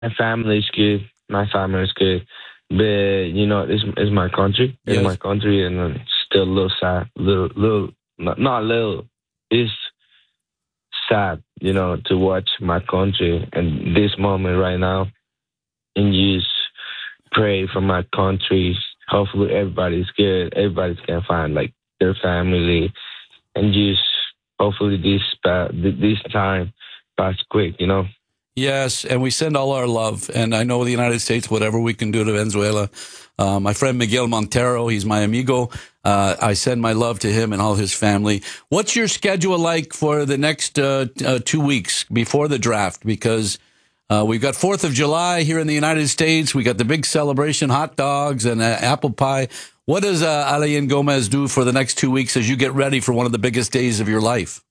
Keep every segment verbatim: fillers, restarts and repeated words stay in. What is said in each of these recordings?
My family is good. My family is good. But you know, it's, it's my country. It's my Yes. country, and I'm still a little sad. Little, little, not, not little. It's sad, you know, to watch my country and this moment right now, and just pray for my country. Hopefully, everybody's good. Everybody's gonna find like their family, and just hopefully this pa- th- this time pass quick, you know. Yes, and we send all our love. And I know the United States, whatever we can do to Venezuela. Uh, my friend Miguel Montero, he's my amigo. Uh, I send my love to him and all his family. What's your schedule like for the next uh, uh, two weeks before the draft? Because uh, we've got fourth of July here in the United States. We got the big celebration, hot dogs and uh, apple pie. What does uh, Alain Gomez do for the next two weeks as you get ready for one of the biggest days of your life?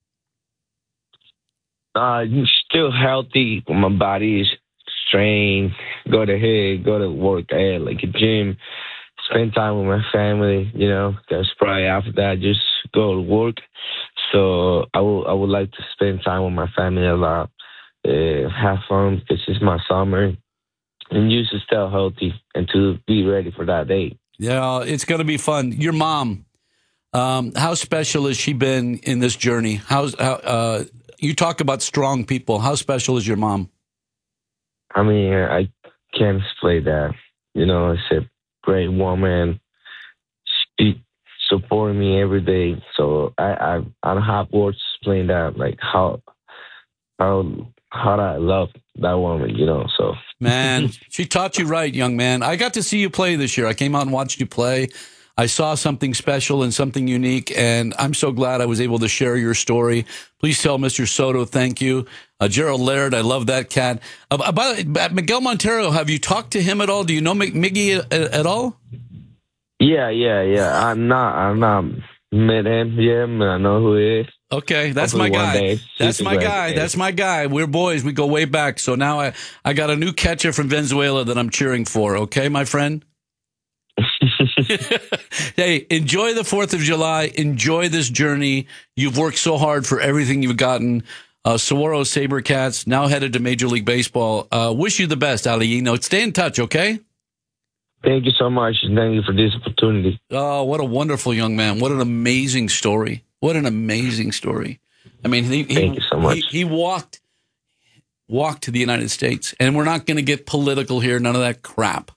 Uh, still healthy. My body is strained. Go to head, go to work at like a gym. Spend time with my family. You know, because probably after that, just go to work. So I will, I would like to spend time with my family a lot. Uh, have fun because it's my summer, and just to stay healthy and to be ready for that day. Yeah, it's going to be fun. Your mom, um, how special has she been in this journey? How's how, uh, you talk about strong people. How special is your mom? I mean, I can't explain that. You know, it's a great woman. She support me every day. So I, I, I don't have words to explain that. Like how, how, how I love that woman. You know, so. Man, she taught you right, young man. I got to see you play this year. I came out and watched you play. I saw something special and something unique, and I'm so glad I was able to share your story. Please tell Mister Soto thank you. Uh, Gerald Laird, I love that cat. Uh, about, about Miguel Montero, have you talked to him at all? Do you know M- Miggy at, at all? Yeah, yeah, yeah. I'm not, I'm not met him yet, but I know who he is. Okay, that's Hopefully my one guy. day, That's she's a my great guy. day. That's my guy. We're boys. We go way back. So now I, I got a new catcher from Venezuela that I'm cheering for. Okay, my friend? Hey, enjoy the fourth of July. Enjoy this journey. You've worked so hard for everything you've gotten. Uh, Saguaro Sabercats, now headed to Major League Baseball. Uh, wish you the best, Ali. No, stay in touch, okay? Thank you so much, and thank you for this opportunity. Oh, what a wonderful young man. What an amazing story. What an amazing story. I mean, he, he, Thank you so much. he, he walked, walked to the United States, and we're not going to get political here, none of that crap.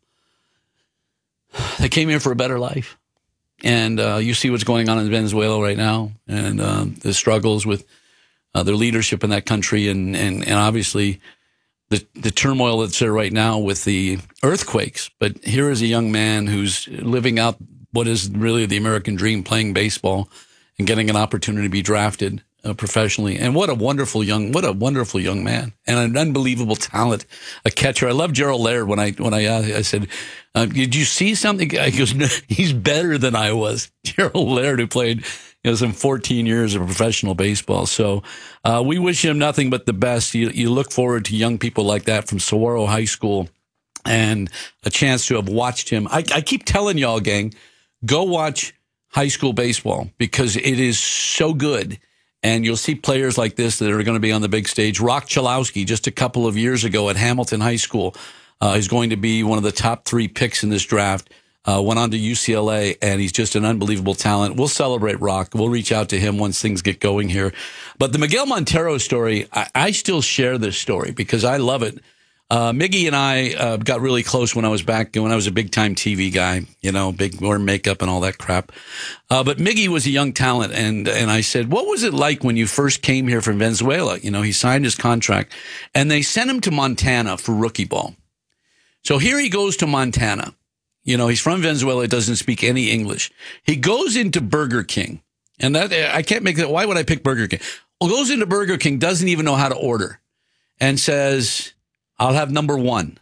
They came here for a better life. And uh, you see what's going on in Venezuela right now, and uh, the struggles with uh, their leadership in that country, and, and, and obviously the, the turmoil that's there right now with the earthquakes. But here is a young man who's living out what is really the American dream, playing baseball and getting an opportunity to be drafted uh, professionally. And what a wonderful young, what a wonderful young man, and an unbelievable talent, a catcher. I love Gerald Laird. When I when I uh, I said, uh, "Did you see something?" He goes, no, "He's better than I was." Gerald Laird, who played you know some fourteen years of professional baseball. So uh, we wish him nothing but the best. You, you look forward to young people like that from Saguaro High School, and a chance to have watched him. I, I keep telling y'all, gang, go watch high school baseball because it is so good. And you'll see players like this that are going to be on the big stage. Rock Chalowski, just a couple of years ago at Hamilton High School, uh, is going to be one of the top three picks in this draft. Uh, went on to U C L A, and he's just an unbelievable talent. We'll celebrate Rock. We'll reach out to him once things get going here. But the Miguel Montero story, I, I still share this story because I love it. Uh, Miggy and I uh, got really close when I was back, when I was a big-time T V guy, you know, big wearing makeup and all that crap. Uh, but Miggy was a young talent, and and I said, what was it like when you first came here from Venezuela? You know, he signed his contract, and they sent him to Montana for rookie ball. So here he goes to Montana. You know, he's from Venezuela, doesn't speak any English. He goes into Burger King, and that I can't make that. Why would I pick Burger King? Well, goes into Burger King, doesn't even know how to order, and says, I'll have number one.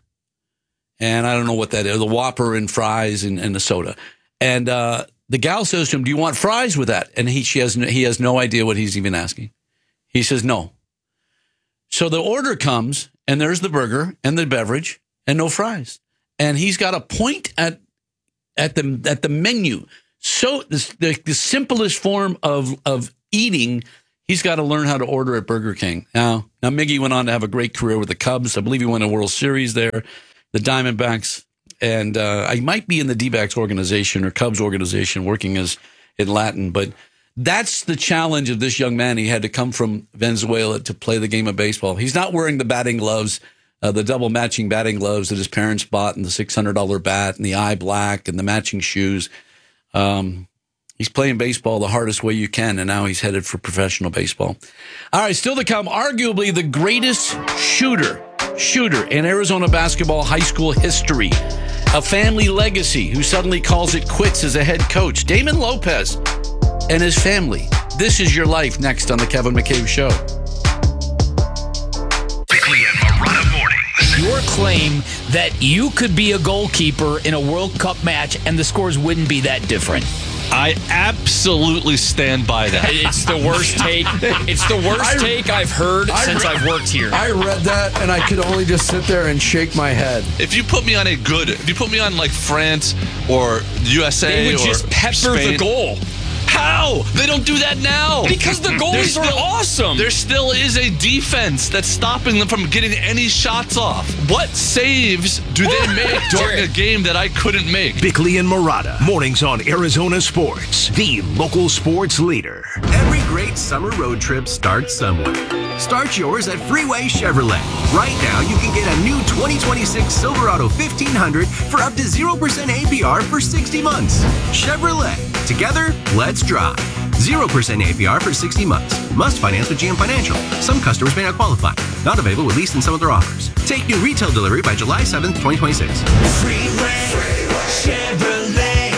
And I don't know what that is, the Whopper and fries and, and the soda. And uh, the gal says to him, do you want fries with that? And he, she has, no, he has no idea what he's even asking. He says, no. So the order comes, and there's the burger and the beverage and no fries. And he's got to point at, at, the, at the menu. So the, the, the simplest form of, of eating, he's got to learn how to order at Burger King. Now, now Miggy went on to have a great career with the Cubs. I believe he won a World Series there, the Diamondbacks, and uh, I might be in the D-backs organization or Cubs organization working as in Latin, but that's the challenge of this young man. He had to come from Venezuela to play the game of baseball. He's not wearing the batting gloves, uh, the double matching batting gloves that his parents bought, and the six hundred dollars bat and the eye black and the matching shoes. Um, he's playing baseball the hardest way you can, and now he's headed for professional baseball. All right, still to come, arguably the greatest shooter, shooter in Arizona basketball high school history. A family legacy who suddenly calls it quits as a head coach. Damon Lopez and his family. This is your life next on the Kevin McCabe Show. Bickley and Marotta Mornings. Your claim that you could be a goalkeeper in a World Cup match and the scores wouldn't be that different. I absolutely stand by that. It's the worst take. It's the worst I, take I've heard I since re- I've worked here. I read that and I could only just sit there and shake my head. If you put me on a good, if you put me on like France or U S A they would or just pepper Spain, the goal. How? They don't do that now. Because the goalies still, are awesome. There still is a defense that's stopping them from getting any shots off. What saves do they make during a game that I couldn't make? Bickley and Marotta, mornings on Arizona Sports, the local sports leader. Every great summer road trip starts somewhere. Start yours at Freeway Chevrolet. Right now, you can get a new twenty twenty-six Silverado fifteen hundred for up to zero percent A P R for sixty months. Chevrolet. Together, let's drive. zero percent A P R for sixty months. Must finance with G M Financial. Some customers may not qualify. Not available with lease and some other offers. Take new retail delivery by July seventh, twenty twenty-six. Freeway, Chevrolet,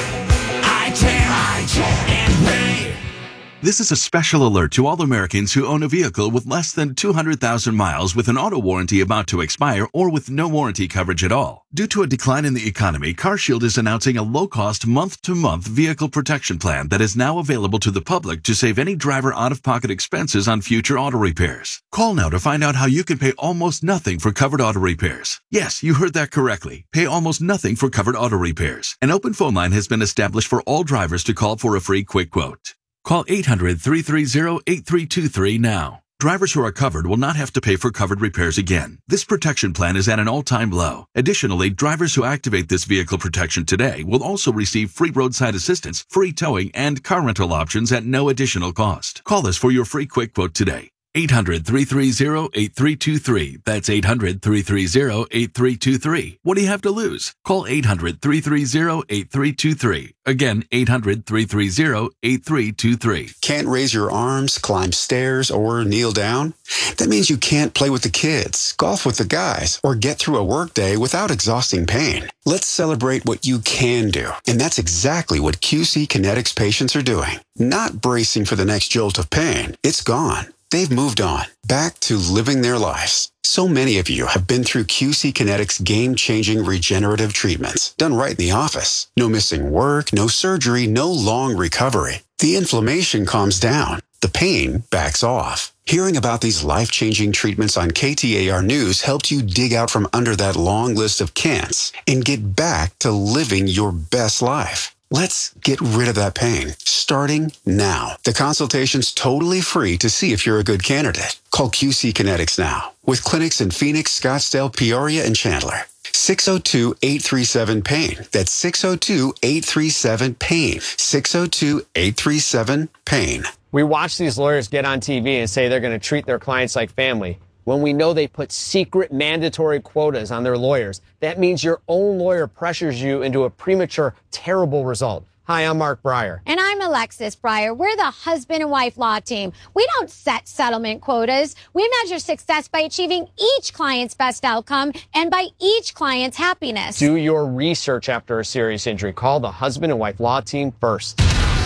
I-ten, I-ten, and Ray. This is a special alert to all Americans who own a vehicle with less than two hundred thousand miles with an auto warranty about to expire or with no warranty coverage at all. Due to a decline in the economy, CarShield is announcing a low-cost month-to-month vehicle protection plan that is now available to the public to save any driver out-of-pocket expenses on future auto repairs. Call now to find out how you can pay almost nothing for covered auto repairs. Yes, you heard that correctly. Pay almost nothing for covered auto repairs. An open phone line has been established for all drivers to call for a free quick quote. Call eight hundred, three three zero, eight three two three now. Drivers who are covered will not have to pay for covered repairs again. This protection plan is at an all-time low. Additionally, drivers who activate this vehicle protection today will also receive free roadside assistance, free towing, and car rental options at no additional cost. Call us for your free quick quote today. eight hundred, three three zero, eight three two three. That's eight hundred, three three zero, eight three two three. What do you have to lose? Call eight hundred, three three zero, eight three two three. Again, eight hundred, three three zero, eight three two three. Can't raise your arms, climb stairs, or kneel down? That means you can't play with the kids, golf with the guys, or get through a workday without exhausting pain. Let's celebrate what you can do. And that's exactly what Q C Kinetics patients are doing. Not bracing for the next jolt of pain. It's gone. They've moved on, back to living their lives. So many of you have been through Q C Kinetics game-changing regenerative treatments, done right in the office. No missing work, no surgery, no long recovery. The inflammation calms down. The pain backs off. Hearing about these life-changing treatments on K T A R News helped you dig out from under that long list of can'ts and get back to living your best life. Let's get rid of that pain, starting now. The consultation's totally free to see if you're a good candidate. Call Q C Kinetics now, with clinics in Phoenix, Scottsdale, Peoria, and Chandler. six oh two, eight three seven, pain. That's six oh two, eight three seven, pain. six oh two, eight three seven, pain. We watch these lawyers get on T V and say they're going to treat their clients like family, when we know they put secret mandatory quotas on their lawyers. That means your own lawyer pressures you into a premature, terrible result. Hi, I'm Mark Breyer. And I'm Alexis Breyer. We're the husband and wife law team. We don't set settlement quotas. We measure success by achieving each client's best outcome and by each client's happiness. Do your research after a serious injury. Call the husband and wife law team first.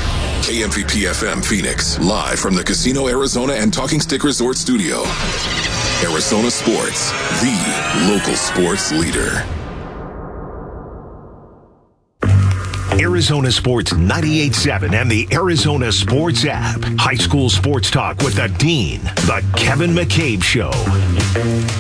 K M V P F M Phoenix, live from the Casino Arizona and Talking Stick Resort Studio. Arizona Sports, the local sports leader. Arizona Sports ninety-eight point seven and the Arizona Sports app. High school sports talk with the Dean, the Kevin McCabe Show.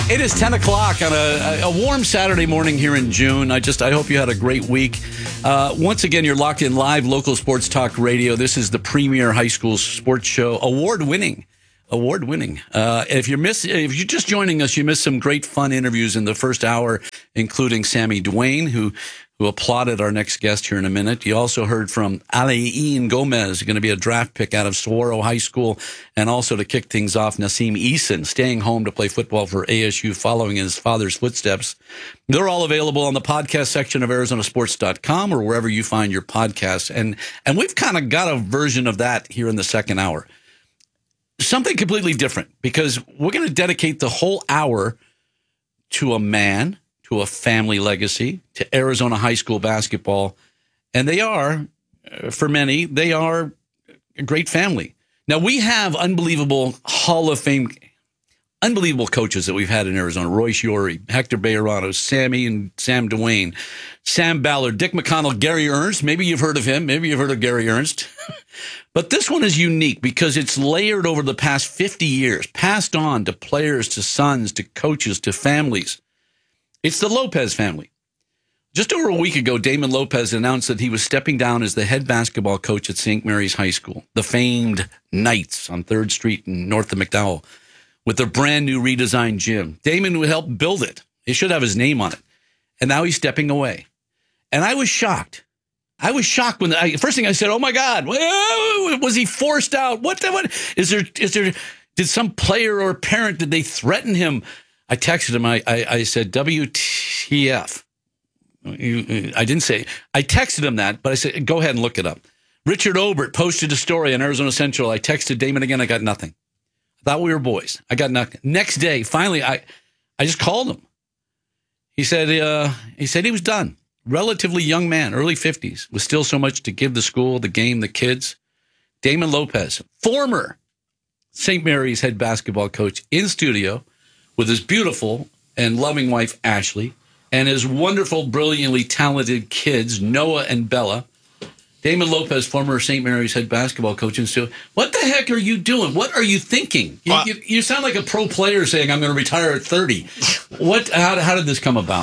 It is ten o'clock on a, a warm Saturday morning here in June. I just I hope you had a great week. Uh, once again, you're locked in live local sports talk radio. This is the premier high school sports show, award winning. Award winning. Uh, if you're miss, if you're just joining us, you missed some great fun interviews in the first hour, including Sammy Dwayne, who who applauded our next guest here in a minute. You also heard from Alain Gomez, going to be a draft pick out of Saguaro High School, and also to kick things off, Nassim Eason, staying home to play football for A S U, following in his father's footsteps. They're all available on the podcast section of Arizona Sports dot com or wherever you find your podcasts. And and we've kind of got a version of that here in the second hour. Something completely different, because we're going to dedicate the whole hour to a man, to a family legacy, to Arizona high school basketball. And they are, for many, they are a great family. Now, we have unbelievable Hall of Fame, unbelievable coaches that we've had in Arizona. Royce Yorey, Hector Bejarano, Sammy and Sam Dwayne, Sam Ballard, Dick McConnell, Gary Ernst. Maybe you've heard of him. Maybe you've heard of Gary Ernst. But this one is unique because it's layered over the past fifty years, passed on to players, to sons, to coaches, to families. It's the Lopez family. Just over a week ago, Damon Lopez announced that he was stepping down as the head basketball coach at Saint Mary's High School, the famed Knights on third Street in north of McDowell, with their brand new redesigned gym. Damon would help build it. He should have his name on it. And now he's stepping away. And I was shocked. I was shocked when the I, first thing I said, "Oh my God, was he forced out? What? The, what is there? Is there? Did some player or parent, did they threaten him?" I texted him. I I, I said, "W T F?" You, I didn't say. I texted him that, but I said, "Go ahead and look it up." Richard Obert posted a story on Arizona Central. I texted Damon again. I got nothing. I thought we were boys. I got nothing. Next day, finally, I I just called him. He said uh, he said he was done. Relatively young man, early fifties, with still so much to give the school, the game, the kids. Damon Lopez, former Saint Mary's head basketball coach, in studio with his beautiful and loving wife, Ashley, and his wonderful, brilliantly talented kids, Noah and Bella. Damon Lopez, former Saint Mary's head basketball coach, in studio. What the heck are you doing? What are you thinking? You, uh, you, you sound like a pro player saying, "I'm going to retire at thirty." What? How, how did this come about?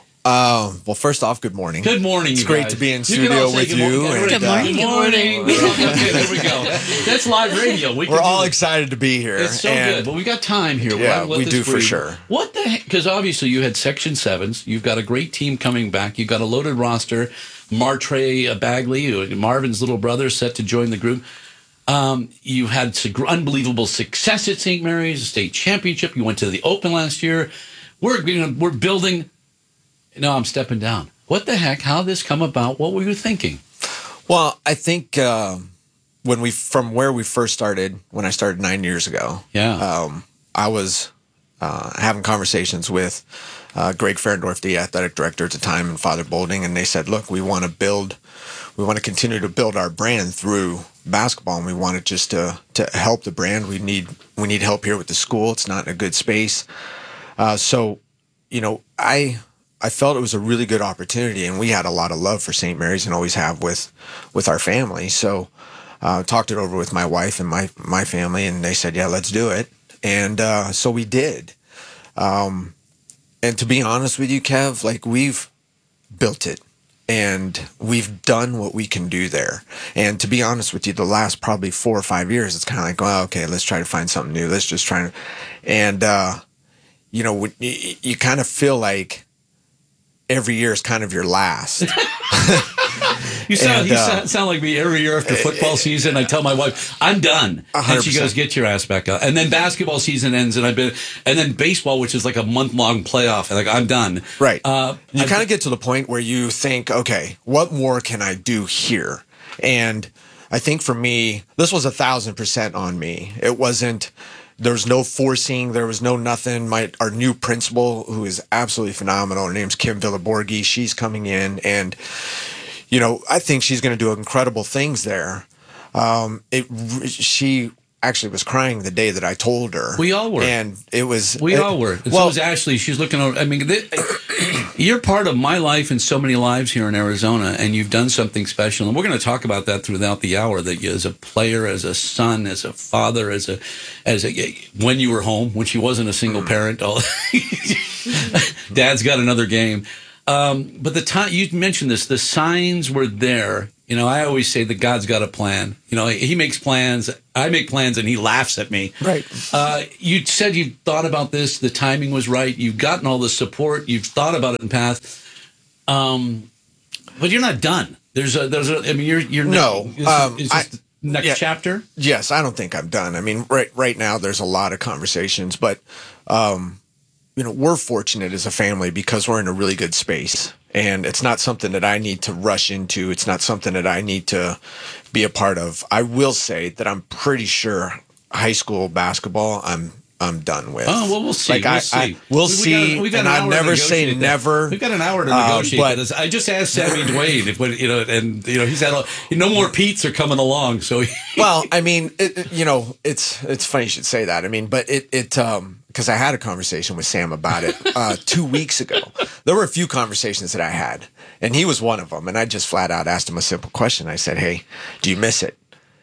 Uh, well, first off, good morning. Good morning, It's you great guys. to be in You studio with good you. Morning. and, Good morning. Good morning. uh, Okay, there we go. That's live radio. We We're can all do excited to be here. It's so and good, but we got time here. Yeah, Let we this do for breathe. sure. What the heck? Because obviously you had Section sevens. You've got a great team coming back. You've got a loaded roster. Martre Bagley, Marvin's little brother, set to join the group. Um, you had unbelievable success at Saint Mary's, a state championship. You went to the Open last year. We're you know, we're building. No, I'm stepping down. What the heck? How did this come about? What were you thinking? Well, I think uh, when we from where we first started, when I started nine years ago, yeah, um, I was uh, having conversations with uh, Greg Ferendorf, the athletic director at the time, and Father Bolding, and they said, "Look, we want to build, we want to continue to build our brand through basketball, and we want it just to to help the brand. We need we need help here with the school. It's not in a good space." Uh, so, you know, I. I felt it was a really good opportunity, and we had a lot of love for Saint Mary's and always have with with our family. So uh, talked it over with my wife and my my family, and they said, yeah, let's do it. And uh, so we did. Um, and to be honest with you, Kev, like we've built it, and we've done what we can do there. And to be honest with you, the last probably four or five years, it's kind of like, well, okay, let's try to find something new. Let's just try to, and, uh, you know, you, you kind of feel like every year is kind of your last. You sound And, you uh, sound, sound like me every year after football season. I tell my wife, I'm done. one hundred And she goes, percent. get your ass back up. And then basketball season ends, and I've been, and then baseball, which is like a month long playoff. And like, I'm done. Right. Uh, you I've- kind of get to the point where you think, okay, what more can I do here? And I think for me, this was a thousand percent on me. It wasn't, there was no forcing. There was no nothing. My, our new principal, who is absolutely phenomenal, her name's Kim Villaborghi. She's coming in, and, you know, I think she's going to do incredible things there. Um, it, she actually was crying the day that I told her. We all were. And it was. We it, all were. And well, so was Ashley. She's looking over. I mean, th- You're part of my life and so many lives here in Arizona, and you've done something special. And we're going to talk about that throughout the hour, that you, as a player, as a son, as a father, as a, as a, when you were home, when she wasn't a single parent, all, Dad's got another game. Um, but the time, you mentioned this, the signs were there. You know, I always say that God's got a plan. You know, he makes plans. I make plans and he laughs at me. Right. Uh, you said you thought about this. The timing was right. You've gotten all the support. You've thought about it in the past. Um, but you're not done. There's a, there's a, I mean, you're, you're no. Is, Um, is this I- the next yeah. chapter? Yes, I don't think I'm done. I mean, right right now there's a lot of conversations, but um, you know, we're fortunate as a family because we're in a really good space, and it's not something that I need to rush into. It's not something that I need to be a part of. I will say that I'm pretty sure high school basketball I'm I'm done with. Oh, well, we'll see. Like we'll I, see. I, we'll We- we see. got- we got and an I hour to never say negotiate that. never. We've got an hour to uh, negotiate but- this. I just asked Sammy Dwayne if, when, you know, and, you know, he's had a, no more Pete's are coming along. So, well, I mean, it, it- you know, it's it's funny you should say that. I mean, but it it um because I had a conversation with Sam about it uh, two weeks ago. There were a few conversations that I had, and he was one of them. And I just flat out asked him a simple question. I said, "Hey, do you miss it?"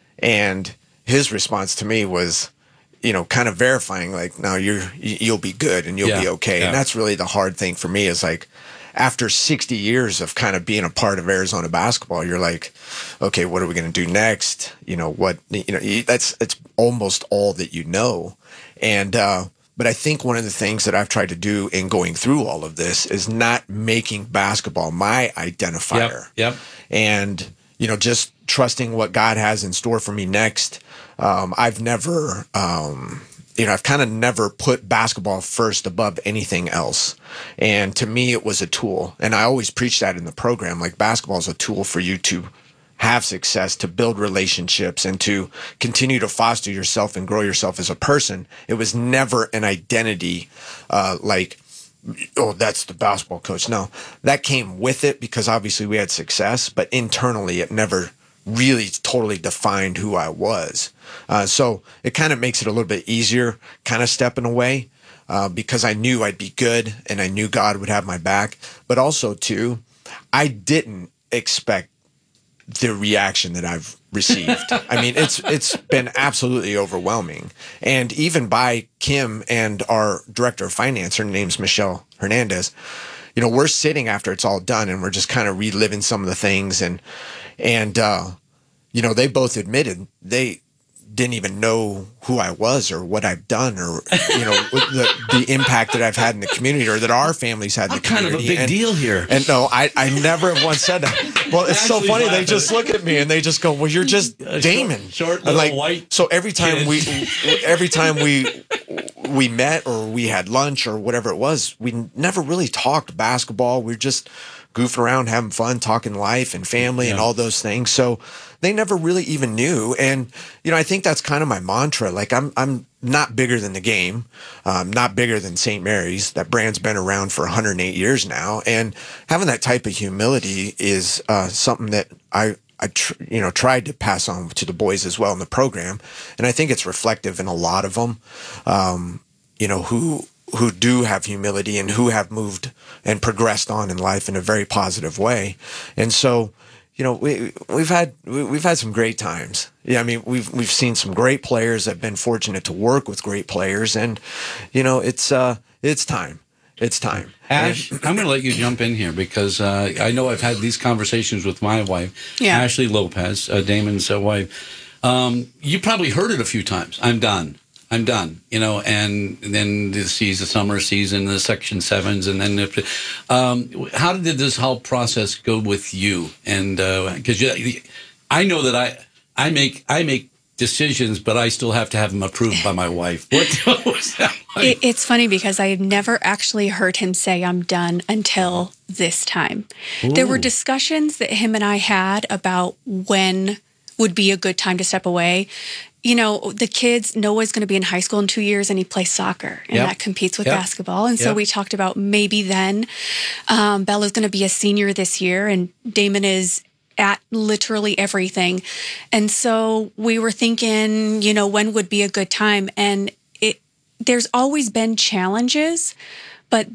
And his response to me was, you know, kind of verifying, like, no, you're you'll be good and you'll Yeah, be okay. yeah. And that's really the hard thing for me is like, after sixty years of kind of being a part of Arizona basketball, you're like, okay, what are we going to do next? You know, what, you know, you- that's, it's almost all that you know. And, uh, but I think one of the things that I've tried to do in going through all of this is not making basketball my identifier. Yep, yep. And, you know, just trusting what God has in store for me next. Um, I've never, um, you know, I've kind of never put basketball first above anything else. And to me, it was a tool. And I always preach that in the program, like basketball is a tool for you to have success, to build relationships, and to continue to foster yourself and grow yourself as a person. It was never an identity, uh, like, oh, that's the basketball coach. No, that came with it because obviously we had success, but internally it never really totally defined who I was. Uh, so it kind of makes it a little bit easier, kind of stepping away, uh, because I knew I'd be good and I knew God would have my back. But also, too, I didn't expect the reaction that I've received. I mean, it's it's been absolutely overwhelming. And even by Kim and our director of finance, her name's Michelle Hernandez, you know, we're sitting after it's all done and we're just kind of reliving some of the things. And, and uh, you know, they both admitted they didn't even know who I was or what I've done or, you know, the, the impact that I've had in the community or that our families had in I'm the kind of a community. big and, deal here. And no, I, I never have once said that. Well, it's so Ashley's funny. They laughing. just look at me and they just go, well, you're just A short- Damon. short And little like, white so every time kid. we, every time we, we met or we had lunch or whatever it was, we never really talked basketball. We were just goofing around, having fun, talking life and family and Yeah. all those things. So they never really even knew. And, you know, I think that's kind of my mantra. Like I'm, I'm not bigger than the game. Um, not bigger than Saint Mary's. That brand's been around for one hundred eight years now. And having that type of humility is uh, something that I, I tr- you know, tried to pass on to the boys as well in the program. And I think it's reflective in a lot of them, um, you know, who, who do have humility and who have moved and progressed on in life in a very positive way. And so, you know, we, we've had, we, we've had some great times. Yeah. I mean, we've, we've seen some great players. I've been fortunate to work with great players and, you know, it's, uh, it's time. It's time. Ash, I'm going to let you jump in here because uh, I know I've had these conversations with my wife, Yeah. Ashley Lopez, uh, Damon's uh, wife. Um, you probably heard it a few times. I'm done. I'm done. You know, and then the season, the summer season, the Section Sevens, and then if, um, how did this whole process go with you? And because you I know that I I make I make decisions, but I still have to have them approved by my wife. What, what was that like? It, it's funny because I had never actually heard him say I'm done until this time. There were Ooh. discussions that him and I had about when would be a good time to step away. You know, the kids, Noah's going to be in high school in two years and he plays soccer and Yep. that competes with Yep. basketball. And so Yep. we talked about maybe then um, Bella's going to be a senior this year and Damon is at literally everything. And so we were thinking, you know, when would be a good time? And it, there's always been challenges, but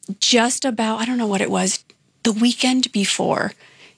just about, I don't know what it was, the weekend before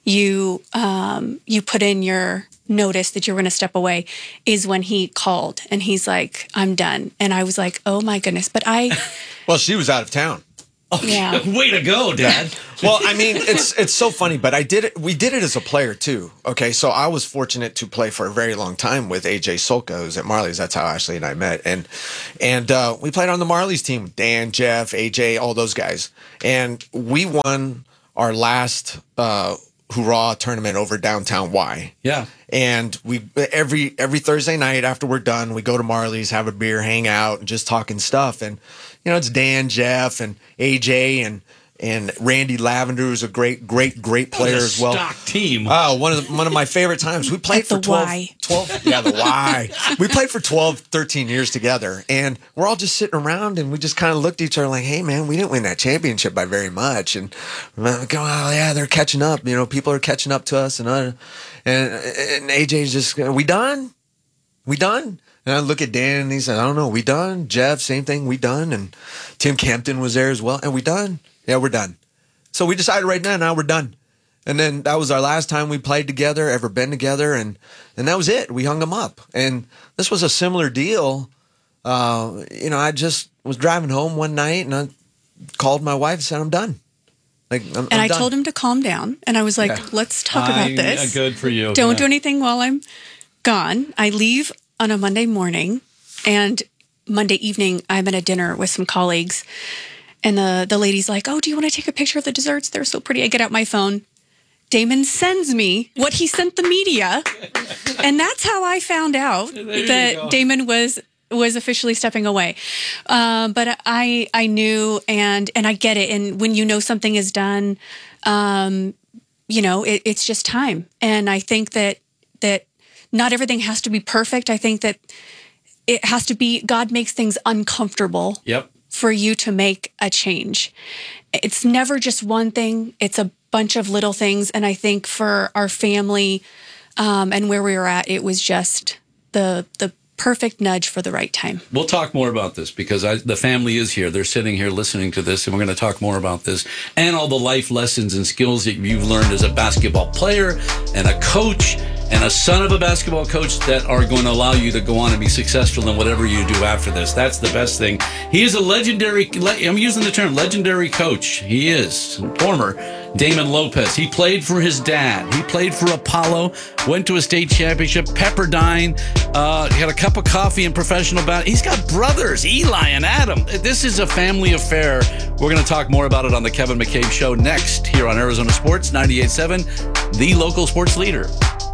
you um, you put in your notice that you were going to step away is when he called and he's like, I'm done. And I was like, oh my goodness. But I... Well, she was out of town. Yeah. Way to go, Dad. Well, I mean, it's it's so funny, but I did it. We did it as a player too. Okay, so I was fortunate to play for a very long time with A J Solka, who's at Marlies. That's how Ashley and I met, and and uh, we played on the Marlies team with Dan, Jeff, A J, all those guys, and we won our last uh, Hoorah tournament over downtown Y. Yeah. And we every every Thursday night after we're done, we go to Marlies, have a beer, hang out, and just talking stuff. And you know, it's Dan, Jeff, and A J, and and Randy Lavender, who's a great, great, great player as well. Stock team. Oh, one of the, one of my favorite times. We played At for the twelve, Y. twelve. Yeah, the Y. We played for twelve, thirteen years together, and we're all just sitting around, and we just kind of looked at each other like, "Hey, man, we didn't win that championship by very much." And we're going, "Oh, yeah, they're catching up. You know, people are catching up to us." And uh, and and A J's just, "Are we done? We done?" And I look at Dan, and he said, "I don't know. We done?" Jeff, same thing. We done? And Tim Campton was there as well. And we done? Yeah, we're done. So we decided right now, now we're done. And then that was our last time we played together, ever been together, and and that was it. We hung them up. And this was a similar deal. Uh, you know, I just was driving home one night, and I called my wife and said, "I'm done." Like, I'm, and I'm I done. told him to calm down. And I was like, Yeah. let's talk I- about this. Good for you. Don't Yeah. do anything while I'm gone. I leave on a Monday morning, and Monday evening, I'm at a dinner with some colleagues. And the, the lady's like, oh, do you want to take a picture of the desserts? They're so pretty. I get out my phone. Damon sends me what he sent the media. And that's how I found out you that go. Damon was was officially stepping away. Um, but I I knew, and and I get it. And when you know something is done, um, you know, it, it's just time. And I think that that not everything has to be perfect. I think that it has to be, God makes things uncomfortable. Yep. For you to make a change. It's never just one thing. It's a bunch of little things. And I think for our family um, and where we were at, it was just the the perfect nudge for the right time. We'll talk more about this because I, the family is here. They're sitting here listening to this, and we're going to talk more about this and all the life lessons and skills that you've learned as a basketball player and a coach and a son of a basketball coach that are going to allow you to go on and be successful in whatever you do after this. That's the best thing. He is a legendary, I'm using the term legendary coach. He is former Damon Lopez. He played for his dad. He played for Apollo, went to a state championship, Pepperdine, uh, had a cup of coffee in professional bat. He's got brothers, Eli and Adam. This is a family affair. We're going to talk more about it on the Kevin McCabe Show next here on Arizona Sports ninety-eight point seven, the local sports leader.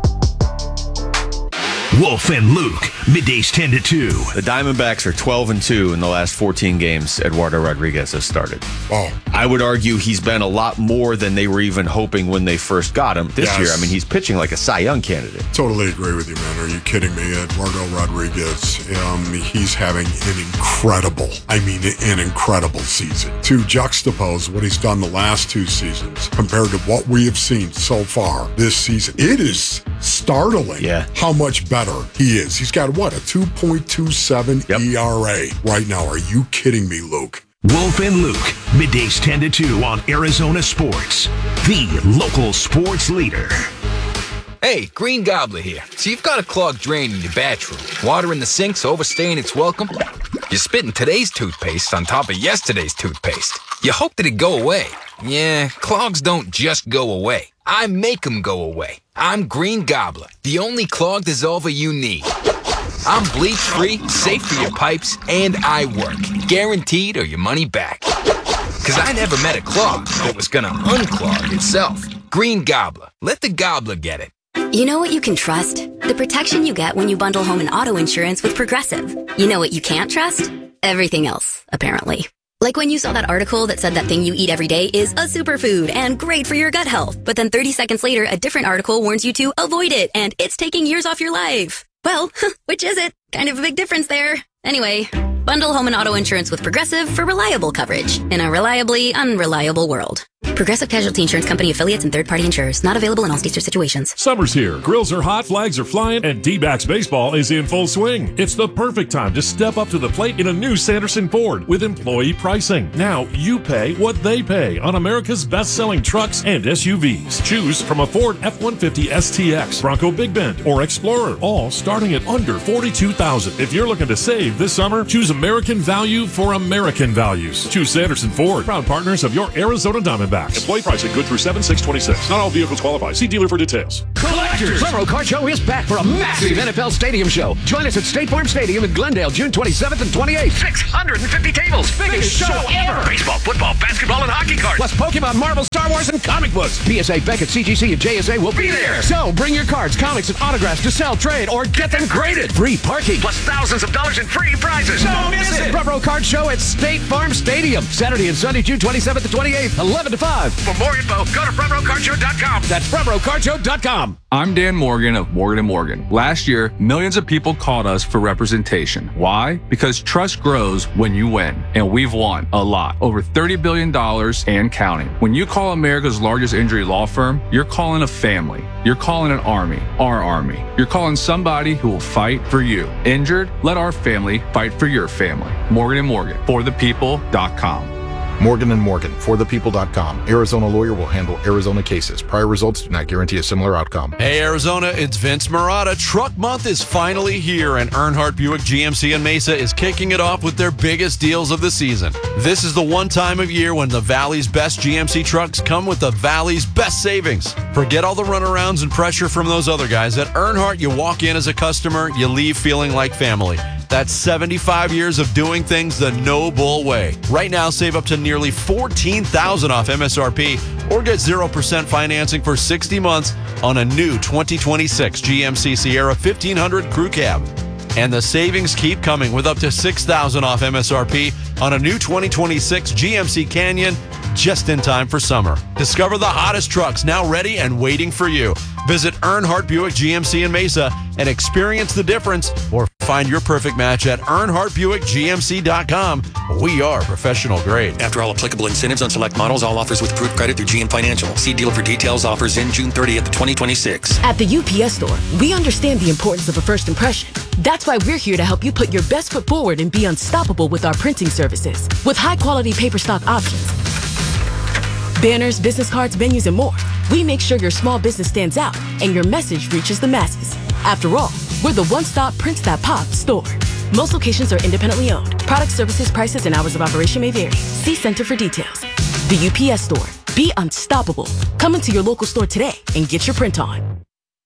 Wolf and Luke, middays ten to two. The Diamondbacks are twelve and two in the last fourteen games Eduardo Rodriguez has started. Oh. I would argue he's been a lot more than they were even hoping when they first got him this Yes. year. I mean, he's pitching like a Cy Young candidate. Totally agree with you, man. Are you kidding me? Eduardo Rodriguez, um, he's having an incredible, I mean, an incredible season. To juxtapose what he's done the last two seasons compared to what we have seen so far this season, it is startling yeah. how much better he is. He's got, what, a two point two seven yep. E R A right now. Are you kidding me, Luke? Wolf and Luke, middays ten to two on Arizona Sports, the local sports leader. Hey, Green Gobbler here. So you've got a clogged drain in your bathroom. Water in the sink's overstaying its welcome. You're spitting today's toothpaste on top of yesterday's toothpaste. You hope that it go away. Yeah, clogs don't just go away. I make them go away. I'm Green Gobbler, the only clog dissolver you need. I'm bleach-free, safe for your pipes, and I work. Guaranteed or your money back. Because I never met a clog that was gonna unclog itself. Green Gobbler. Let the gobbler get it. You know what you can trust? The protection you get when you bundle home and auto insurance with Progressive. You know what you can't trust? Everything else, apparently. Like when you saw that article that said that thing you eat every day is a superfood and great for your gut health. But then thirty seconds later, a different article warns you to avoid it and it's taking years off your life. Well, which is it? Kind of a big difference there. Anyway, bundle home and auto insurance with Progressive for reliable coverage in a reliably unreliable world. Progressive Casualty Insurance Company affiliates and third-party insurers. Not available in all states or situations. Summer's here. Grills are hot, flags are flying, and D-backs baseball is in full swing. It's the perfect time to step up to the plate in a new Sanderson Ford with employee pricing. Now you pay what they pay on America's best-selling trucks and S U Vs. Choose from a Ford F one fifty S T X, Bronco Big Bend, or Explorer, all starting at under forty-two thousand dollars. If you're looking to save this summer, choose American value for American values. Choose Sanderson Ford, proud partners of your Arizona Diamondbacks. Employee pricing good through seven six twenty-six. Not all vehicles qualify. See dealer for details. Collectors! Febro Car Show is back for a massive N F L Stadium show. Join us at State Farm Stadium in Glendale, June twenty-seventh and twenty-eighth. six hundred fifty tables. Biggest show ever. Baseball, football, basketball, and hockey cards. Plus Pokemon, Marvel, Star Wars, and comic books. P S A, Beckett, C G C, and J S A will be there. So bring your cards, comics, and autographs to sell, trade, or get them graded. Free parking. Plus thousands of dollars in free prizes. Don't miss it. Febro Card Show at State Farm Stadium. Saturday and Sunday, June twenty-seventh and twenty-eighth, eleven to five. For more info, go to Febro Card Show dot com. That's Febro Card Show dot com. I'm Dan Morgan of Morgan and Morgan. Last year, millions of people called us for representation. Why? Because trust grows when you win, and we've won a lot. Over thirty billion dollars and counting. When you call America's largest injury law firm, you're calling a family. You're calling an army, our army. You're calling somebody who will fight for you. Injured? Let our family fight for your family. Morgan and Morgan, for the people dot com. Morgan and Morgan, for the people dot com. Arizona lawyer will handle Arizona cases. Prior results do not guarantee a similar outcome. Hey, Arizona, it's Vince Marotta. Truck Month is finally here, and Earnhardt Buick G M C in Mesa is kicking it off with their biggest deals of the season. This is the one time of year when the Valley's best G M C trucks come with the Valley's best savings. Forget all the runarounds and pressure from those other guys. At Earnhardt, you walk in as a customer, you leave feeling like family. That's seventy-five years of doing things the no bull way. Right now, save up to nearly fourteen thousand dollars off M S R P or get zero percent financing for sixty months on a new twenty twenty-six G M C Sierra fifteen hundred Crew Cab. And the savings keep coming with up to six thousand dollars off M S R P on a new twenty twenty-six G M C Canyon just in time for summer. Discover the hottest trucks now ready and waiting for you. Visit Earnhardt Buick G M C in Mesa and experience the difference, or find your perfect match at Earnhardt Buick G M C dot com. We are professional grade. After all applicable incentives on select models, all offers with approved credit through G M Financial. See dealer for details. Offers in June thirtieth, twenty twenty-six. At the U P S Store, we understand the importance of a first impression. That's why we're here to help you put your best foot forward and be unstoppable with our printing services. With high-quality paper stock options, banners, business cards, menus, and more, we make sure your small business stands out and your message reaches the masses. After all, we're the one-stop prints that pop store. Most locations are independently owned. Product, services, prices, and hours of operation may vary. See Center for details. The U P S Store. Be unstoppable. Come into your local store today and get your print on.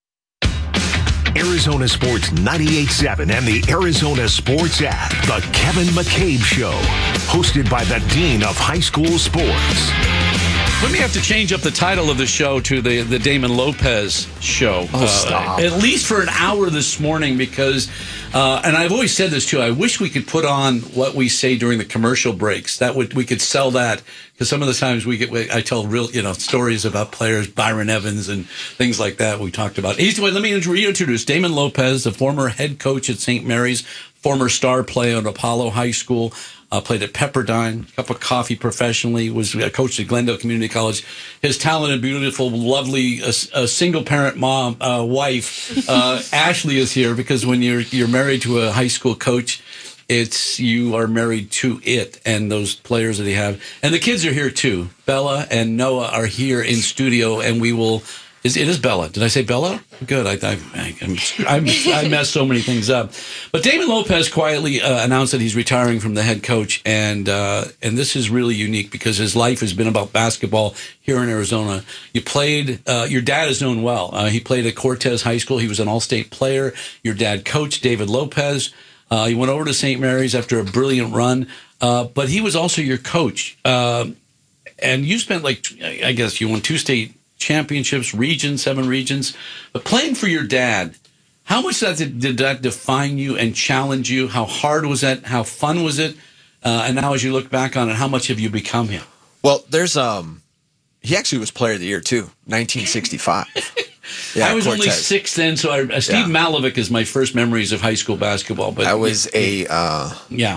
Arizona Sports ninety-eight point seven and the Arizona Sports app. The Kevin McCabe Show. Hosted by the Dean of High School Sports. We may have to change up the title of the show to the, the Damon Lopez Show. Oh, stop. Uh, at least for an hour this morning, because, uh, and I've always said this too, I wish we could put on what we say during the commercial breaks. That would, we could sell that, because some of the times we get, I tell real, you know, stories about players, Byron Evans and things like that we talked about. Anyway, let me reintroduce Damon Lopez, the former head coach at Saint Mary's, former star player at Apollo High School. Uh, played at Pepperdine, cup of coffee professionally, was a coach at Glendale Community College. His talented, beautiful, lovely, uh, uh, single-parent mom, uh, wife, uh, Ashley is here, because when you're you're married to a high school coach, it's you are married to it and those players that you have. And the kids are here too. Bella and Noah are here in studio, and we will... Is, it is Bella. Did I say Bella? Good. I, I, I, I'm, I messed so many things up. But Damon Lopez quietly uh, announced that he's retiring from the head coach, and uh, and this is really unique because his life has been about basketball here in Arizona. You played. Uh, your dad is known well. Uh, he played at Cortez High School. He was an all-state player. Your dad coached David Lopez. Uh, he went over to Saint Mary's after a brilliant run, uh, but he was also your coach. Uh, and you spent like I guess you won two state championships, regions, seven regions. But playing for your dad, how much that did, did that define you and challenge you? How hard was that? How fun was it? Uh, and now as you look back on it, how much have you become him? Well, there's um, he actually was Player of the Year too, nineteen sixty-five. Yeah, I was Cortez. only six then, so I, uh, Steve Yeah. Malovic is my first memories of high school basketball. But I was a uh, yeah.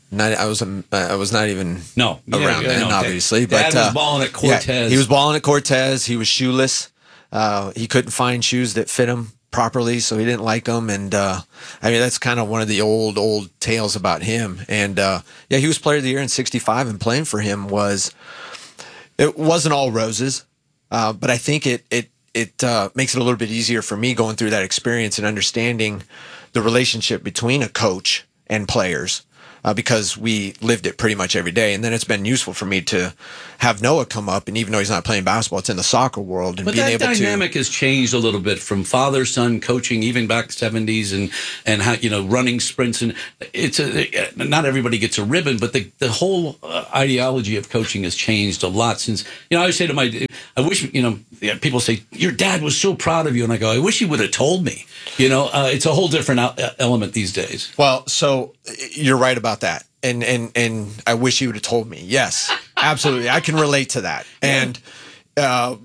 Not, I was um, uh, I was not even no around yeah, then, no, obviously. Dad but was uh, balling at Cortez. Yeah, he was balling at Cortez. He was shoeless. Uh, he couldn't find shoes that fit him properly, so he didn't like them. And uh, I mean, that's kind of one of the old old tales about him. And uh, yeah, he was Player of the Year in sixty-five, and playing for him was it wasn't all roses, uh, but I think it it it uh, makes it a little bit easier for me going through that experience and understanding the relationship between a coach and players. Uh, because we lived it pretty much every day. And then it's been useful for me to have Noah come up, and even though he's not playing basketball, it's in the soccer world. And But being that able dynamic to, has changed a little bit from father-son coaching, even back seventies, and and how you know running sprints, and it's a not everybody gets a ribbon, but the the whole uh, ideology of coaching has changed a lot since. You know, I always say to my, I wish you know people say your dad was so proud of you, and I go, I wish he would have told me. You know, uh, it's a whole different element these days. Well, so you're right about that. And and and I wish he would have told me. Yes, absolutely. I can relate to that. And uh,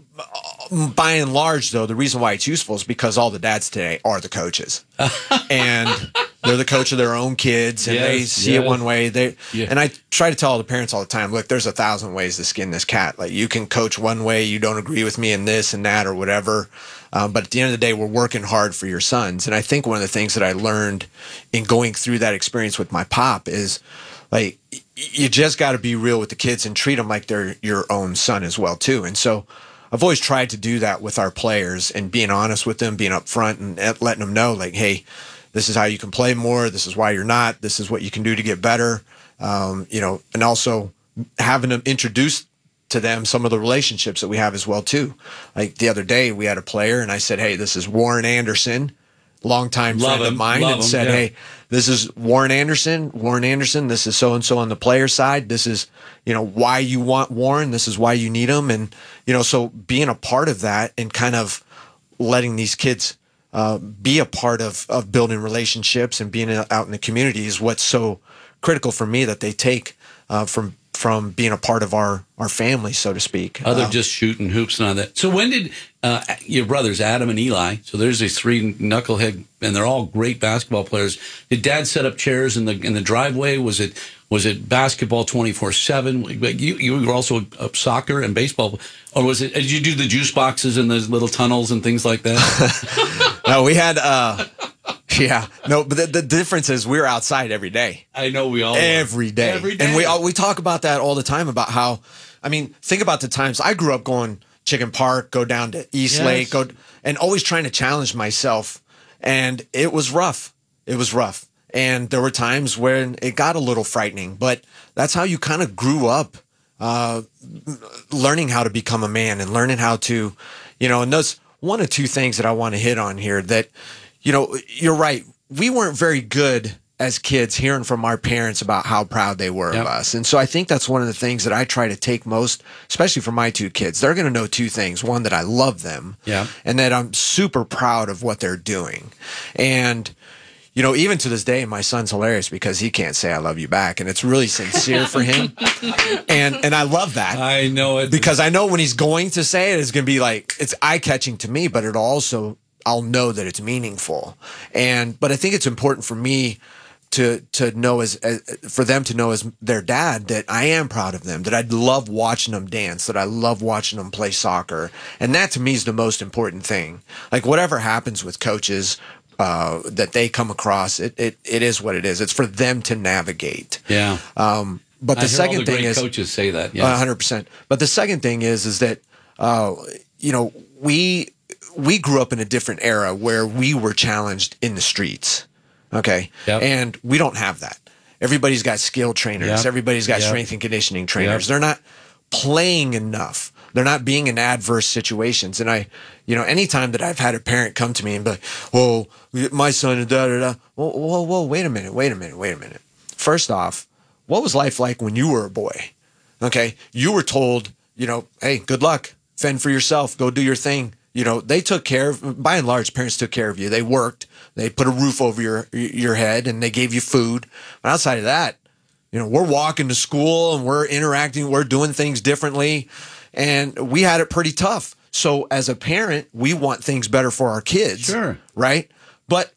by and large, though, the reason why it's useful is because all the dads today are the coaches. And they're the coach of their own kids, and Yes, they see yes. it one way. They Yeah. And I try to tell all the parents all the time, look, there's a thousand ways to skin this cat. Like, you can coach one way, you don't agree with me in this and that or whatever. Um, but at the end of the day, we're working hard for your sons. And I think one of the things that I learned in going through that experience with my pop is, like, you just got to be real with the kids and treat them like they're your own son as well, too. And so I've always tried to do that with our players and being honest with them, being upfront and letting them know, like, hey, this is how you can play more. This is why you're not. This is what you can do to get better. Um, you know, and also having them introduce to them some of the relationships that we have as well, too. Like the other day, we had a player, and I said, hey, this is Warren Anderson, longtime Love friend him, of mine, love and him, said, yeah. hey, this is Warren Anderson. Warren Anderson, this is so-and-so on the player side. This is, you know, why you want Warren. This is why you need him. And, you know, so being a part of that and kind of letting these kids uh, be a part of, of building relationships and being out in the community is what's so critical for me that they take uh, from from being a part of our, our family, so to speak. Other Um, just shooting hoops and all that. So when did uh, your brothers, Adam and Eli, so there's these three knucklehead, and they're all great basketball players. Did Dad set up chairs in the in the driveway? Was it was it basketball twenty-four seven? You you were also a, a soccer and baseball, or was it? Did you do the juice boxes in those little tunnels and things like that? No, we had. Uh, yeah, no, but the, the difference is we were outside every day. I know we all every were. day. Every day. And we all, we talk about that all the time about how, I mean, think about the times I grew up going Chicken Park, go down to East Yes. Lake, go and always trying to challenge myself, and it was rough. It was rough, and there were times when it got a little frightening. But that's how you kind of grew up, uh, learning how to become a man and learning how to, you know. And those one or two things that I want to hit on here that. You know, you're right. We weren't very good as kids hearing from our parents about how proud they were Yep. of us. And so I think that's one of the things that I try to take most, especially for my two kids. They're going to know two things. One, that I love them. Yeah. And that I'm super proud of what they're doing. And, you know, even to this day, my son's hilarious because he can't say I love you back. And it's really sincere for him. And and I love that. I know it. Because I know when he's going to say it, it's going to be like, it's eye-catching to me, but it also I'll know that it's meaningful. And but I think it's important for me to to know as, as for them to know as their dad that I am proud of them, that I love watching them dance, that I love watching them play soccer. And that to me is the most important thing. Like whatever happens with coaches uh, that they come across, it, it it is what it is. It's for them to navigate. Yeah. Um, but the I hear second all the thing great is coaches say that. one Yeah. hundred percent. But the second thing is, is that, uh, you know, we we grew up in a different era where we were challenged in the streets. Okay. Yep. And we don't have that. Everybody's got skill trainers. Yep. Everybody's got Yep. strength and conditioning trainers. Yep. They're not playing enough. They're not being in adverse situations. And I, you know, anytime that I've had a parent come to me and be like, whoa, my son, da, da, da. Whoa, whoa, whoa, wait a minute, wait a minute, wait a minute. First off, what was life like when you were a boy? Okay. You were told, you know, hey, good luck, fend for yourself, go do your thing. You know, they took care of, by and large, parents took care of you. They worked, they put a roof over your, your head, and they gave you food. But outside of that, you know, we're walking to school and we're interacting, we're doing things differently. And we had it pretty tough. So as a parent, we want things better for our kids. Sure. Right. But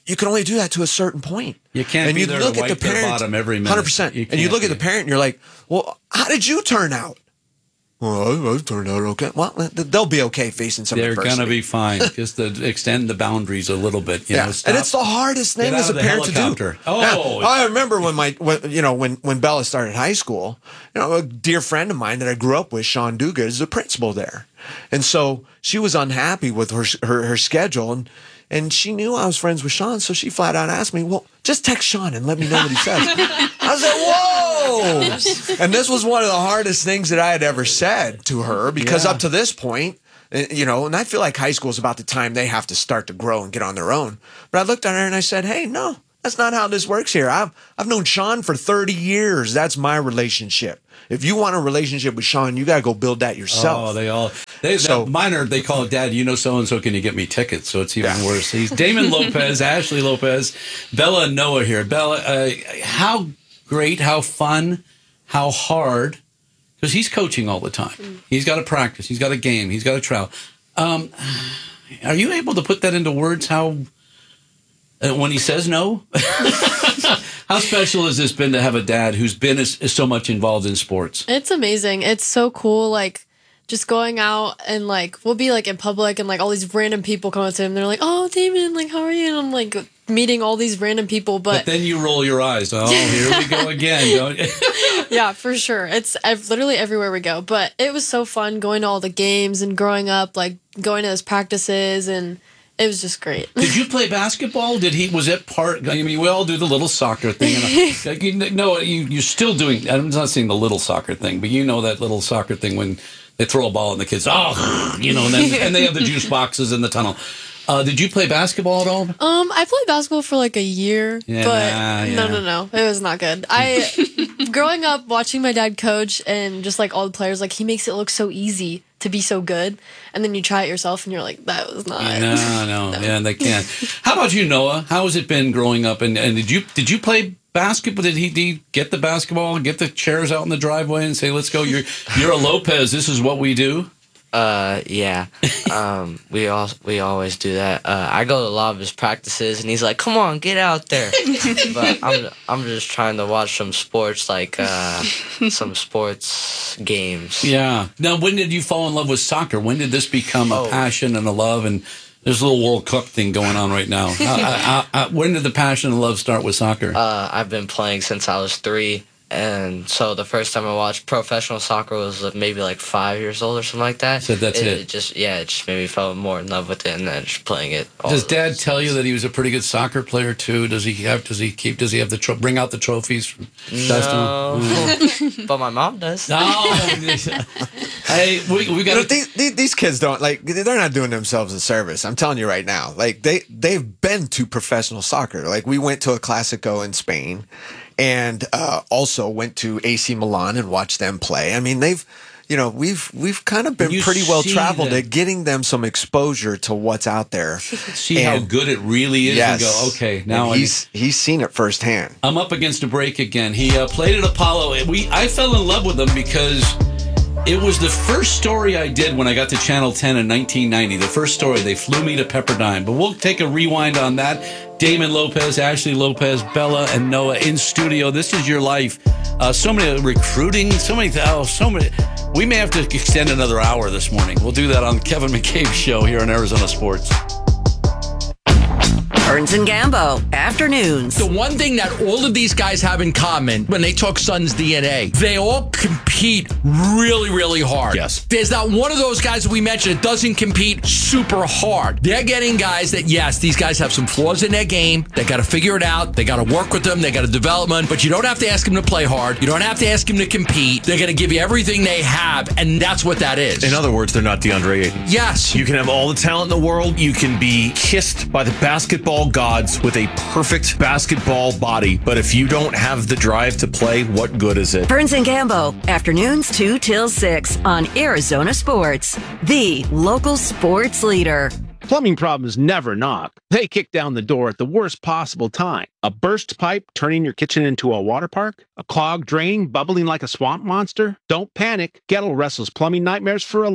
you can only do that to a certain point. You can't and be you there look to at the wipe their parent, bottom every minute. one hundred percent. You And you can't look at be. the parent and you're like, well, how did you turn out? Well, I, I turned out okay. Well, they'll be okay facing some They're adversity. going to be fine. Just to extend the boundaries a little bit. You yeah, know, stop. and it's the hardest thing Get as out a of the parent to do. helicopter. Oh, Yeah. I remember when my, when, you know, when when Bella started high school. You know, a dear friend of mine that I grew up with, Sean Duga, is the principal there, and so she was unhappy with her her, her schedule, and and she knew I was friends with Sean, so she flat out asked me, "Well, just text Sean and let me know what he says." I said, "Whoa!" And this was one of the hardest things that I had ever said to her because Yeah. up to this point. You know, and I feel like high school is about the time they have to start to grow and get on their own. But I looked at her and I said, hey, no, that's not how this works here. I've, I've known Sean for thirty years. That's my relationship. If you want a relationship with Sean, you got to go build that yourself. Oh, they all. They, So- so, mine are, they call it, Dad, you know so-and-so, can you get me tickets? So it's even worse. He's Damon Lopez, Ashley Lopez, Bella and Noah here. Bella, uh, how great, how fun, how hard, because he's coaching all the time. He's got to practice. He's got a game. He's got to travel. Um, are you able to put that into words how, uh, when he says no? How special has this been to have a dad who's been is, is so much involved in sports? It's amazing. It's so cool. Like, just going out and like, we'll be like in public and like all these random people come up to him. They're like, oh, Damon, like, how are you? And I'm like meeting all these random people. But, But, then you roll your eyes. Oh, here we go again. Don't you? yeah, for sure. It's ev- literally everywhere we go. But it was so fun going to all the games and growing up, like going to those practices, and it was just great. Did you play basketball? Did he? Was it part? I mean, we all do the little soccer thing. And, like, you know, you, you're still doing. I'm not saying the little soccer thing, but you know that little soccer thing when they throw a ball and the kids, oh, you know, and then and they have the juice boxes in the tunnel. Uh, did you play basketball at all? Um, I played basketball for like a year, Yeah, but nah, yeah. no, no, no, it was not good. I, growing up watching my dad coach and just like all the players, like he makes it look so easy to be so good, and then you try it yourself and you're like, that was not. No, no, yeah, they can't. How about you, Noah? How has it been growing up? And, and did you did you play basketball? Did he, did he get the basketball, get the chairs out in the driveway, and say, "Let's go"? You're you're a Lopez. This is what we do. Uh, yeah. Um, we all we always do that. Uh, I go to a lot of his practices, and he's like, "Come on, get out there." But I'm I'm just trying to watch some sports, like uh, some sports games. Yeah. Now, when did you fall in love with soccer? When did this become a Oh. passion and a love? And there's a little World Cup thing going on right now. Uh, uh, uh, when did the passion and love start with soccer? Uh, I've been playing since I was three. And so the first time I watched professional soccer was uh, maybe like five years old or something like that. So that's it. It just, yeah, it just made me fall more in love with it, and then just playing it. All Does the- Dad tell you that he was a pretty good soccer player too? Does he have? Does he keep? Does he have the tro- bring out the trophies from No, Dustin? but my mom does. No, hey, we, we You got know, these, these these kids don't like. They're not doing themselves a service. I'm telling you right now. Like they they've been to professional soccer. Like we went to a Clasico in Spain, and uh, also went to A C Milan and watched them play. I mean, they've. You know, we've we've kind of been You pretty well see traveled them. at getting them some exposure to what's out there. see how And- good it really is, Yes. and go, okay, now And I he's he's seen it firsthand. I'm up against a break again. He uh, played at Apollo. We I fell in love with him because it was the first story I did when I got to Channel ten in nineteen ninety. The first story, they flew me to Pepperdine. But we'll take a rewind on that. Damon Lopez, Ashley Lopez, Bella, and Noah in studio. This is your life. Uh, so many recruiting, so many, oh, so many. We may have to extend another hour this morning. We'll do that on Kevin McCabe Show here on Arizona Sports. Burns and Gambo, afternoons. The one thing that all of these guys have in common when they talk Suns D N A, they all compete really, really hard. Yes. There's not one of those guys that we mentioned that doesn't compete super hard. They're getting guys that, yes, these guys have some flaws in their game. They got to figure it out. They got to work with them. They got to develop them. But you don't have to ask them to play hard. You don't have to ask them to compete. They're going to give you everything they have, and that's what that is. In other words, they're not DeAndre Ayton. Yes. You can have all the talent in the world. You can be kissed by the basketball gods with a perfect basketball body. But if you don't have the drive to play, what good is it? Burns and Gambo, afternoons two till six on Arizona Sports, the local sports leader. Plumbing problems never knock. They kick down the door at the worst possible time. A burst pipe turning your kitchen into a water park? A clogged drain bubbling like a swamp monster? Don't panic. Gettle wrestles plumbing nightmares for a living.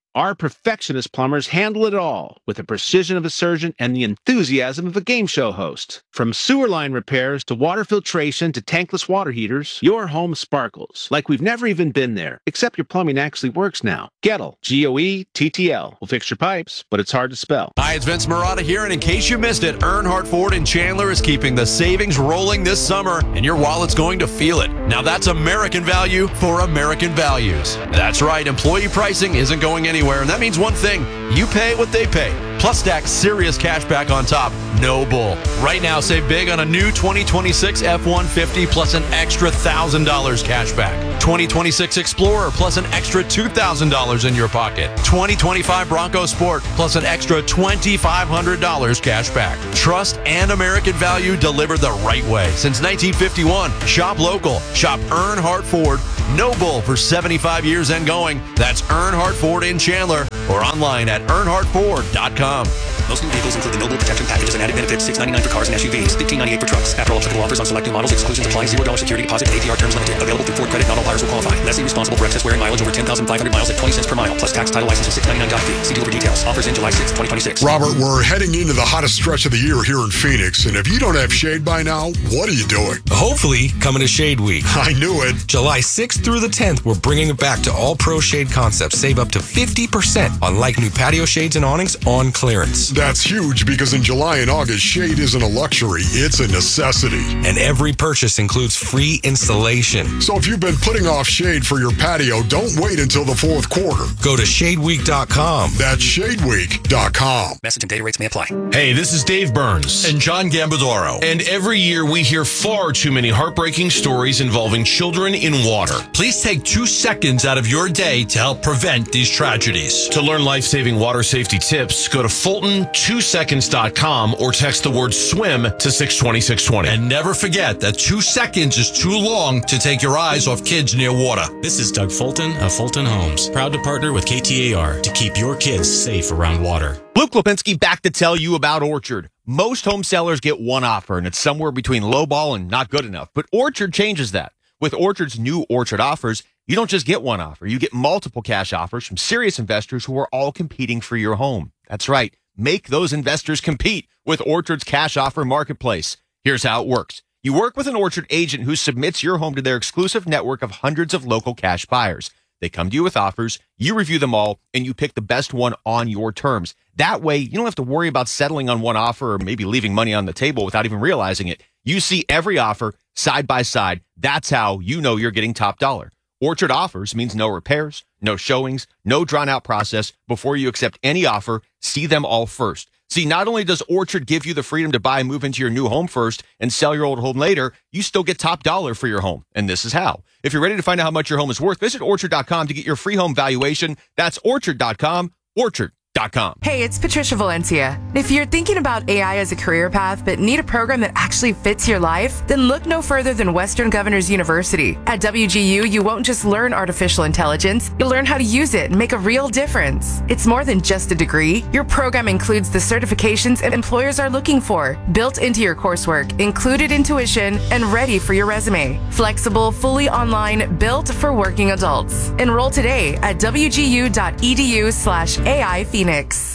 Our perfectionist plumbers handle it all with the precision of a surgeon and the enthusiasm of a game show host. From sewer line repairs to water filtration to tankless water heaters, your home sparkles like we've never even been there, except your plumbing actually works now. Gettle, G O E T T L, will fix your pipes, but it's hard to spell. Hi, it's Vince Marotta here, and in case you missed it, Earnhardt Ford in Chandler is keeping the savings rolling this summer, and your wallet's going to feel it. Now that's American value for American values. That's right, employee pricing isn't going anywhere. And that means one thing, you pay what they pay. Plus stack serious cash back on top. No bull. Right now, save big on a new twenty twenty-six F one fifty plus an extra one thousand dollars cash back. twenty twenty-six Explorer plus an extra two thousand dollars in your pocket. twenty twenty-five Bronco Sport plus an extra two thousand five hundred dollars cash back. Trust and American value delivered the right way. Since nineteen fifty-one, shop local. Shop Earnhardt Ford. No bull for seventy-five years and going. That's Earnhardt Ford in Chandler or online at earnhardt ford dot com. Most new vehicles include the Noble Protection Packages and added benefits, six ninety-nine for cars and S U Vs, fifteen ninety-eight for trucks. After all applicable offers on select new models, exclusions apply. zero dollars security deposit and A P R terms limited. Available through Ford Credit. Not all buyers will qualify. Lessee responsible for excess wear and mileage over ten thousand five hundred miles at twenty cents per mile, plus tax, title, license, and six ninety-nine doc fee. See dealer for details. Offers in July sixth, twenty twenty-six. Robert, we're heading into the hottest stretch of the year here in Phoenix, and if you don't have shade by now, what are you doing? Hopefully, coming to Shade Week. I knew it. July sixth through the tenth, we're bringing it back to all pro shade concepts. Save up to fifty percent on like new patio shades and awnings on clearance. That's huge because in July and August, shade isn't a luxury, it's a necessity. And every purchase includes free installation. So if you've been putting off shade for your patio, don't wait until the fourth quarter. Go to shade week dot com. That's shade week dot com. Message and data rates may apply. Hey, this is Dave Burns And John Gambadoro. and every year we hear far too many heartbreaking stories involving children in water. Please take two seconds out of your day to help prevent these tragedies. To learn life-saving water safety tips, go to fulton two seconds dot com or text the word swim to six twenty, six twenty. And never forget that two seconds is too long to take your eyes off kids near water. This is Doug Fulton of Fulton Homes, proud to partner with K T A R to keep your kids safe around water. Luke Lipinski back to tell you about Orchard. Most home sellers get one offer, and it's somewhere between lowball and not good enough. But Orchard changes that. With Orchard's new Orchard offers, you don't just get one offer. You get multiple cash offers from serious investors who are all competing for your home. That's right. Make those investors compete with Orchard's cash offer marketplace. Here's how it works. You work with an Orchard agent who submits your home to their exclusive network of hundreds of local cash buyers. They come to you with offers, you review them all, and you pick the best one on your terms. That way, you don't have to worry about settling on one offer or maybe leaving money on the table without even realizing it. You see every offer side by side. That's how you know you're getting top dollar. Orchard offers means no repairs, no showings, no drawn-out process. Before you accept any offer, see them all first. See, not only does Orchard give you the freedom to buy and move into your new home first and sell your old home later, you still get top dollar for your home. And this is how. If you're ready to find out how much your home is worth, visit orchard dot com to get your free home valuation. That's orchard dot com, orchard dot com. Hey, it's Patricia Valencia. If you're thinking about A I as a career path but need a program that actually fits your life, then look no further than Western Governors University. At W G U, you won't just learn artificial intelligence, you'll learn how to use it and make a real difference. It's more than just a degree. Your program includes the certifications employers are looking for, built into your coursework, included in tuition, and ready for your resume. Flexible, fully online, built for working adults. Enroll today at w g u dot e d u slash A I Phoenix.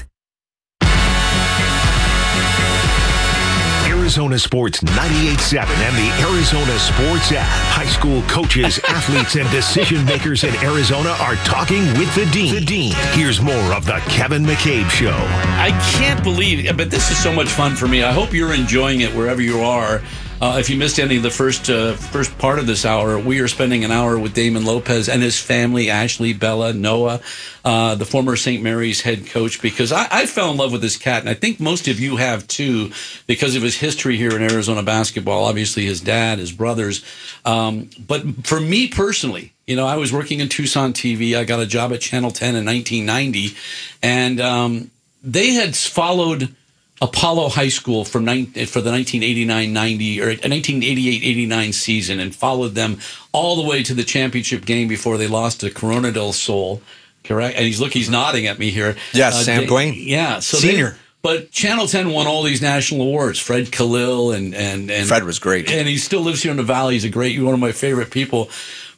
Arizona Sports ninety-eight point seven and the Arizona Sports app. High school coaches, athletes, and decision makers in Arizona are talking with the Dean. The Dean. Here's more of the Kevin McCabe Show. I can't believe, but this is so much fun for me. I hope you're enjoying it wherever you are. Uh, if you missed any of the first uh, first part of this hour, we are spending an hour with Damon Lopez and his family, Ashley, Bella, Noah, uh, the former Saint Mary's head coach, because I, I fell in love with this cat, and I think most of you have too, because of his history here in Arizona basketball, obviously his dad, his brothers. Um, but for me personally, you know, I was working in Tucson T V. I got a job at Channel ten in nineteen ninety, and um, they had followed Apollo High School from for the nineteen eighty-nine ninety or nineteen eighty-eight eighty-nine season and followed them all the way to the championship game before they lost to Corona del Sol. Correct? And he's look, he's nodding at me here. Yes, uh, Sam they, Dwayne. Yeah, so senior. They, but Channel ten won all these national awards. Fred Khalil and and and Fred was great, and he still lives here in the Valley. He's a great, one of my favorite people.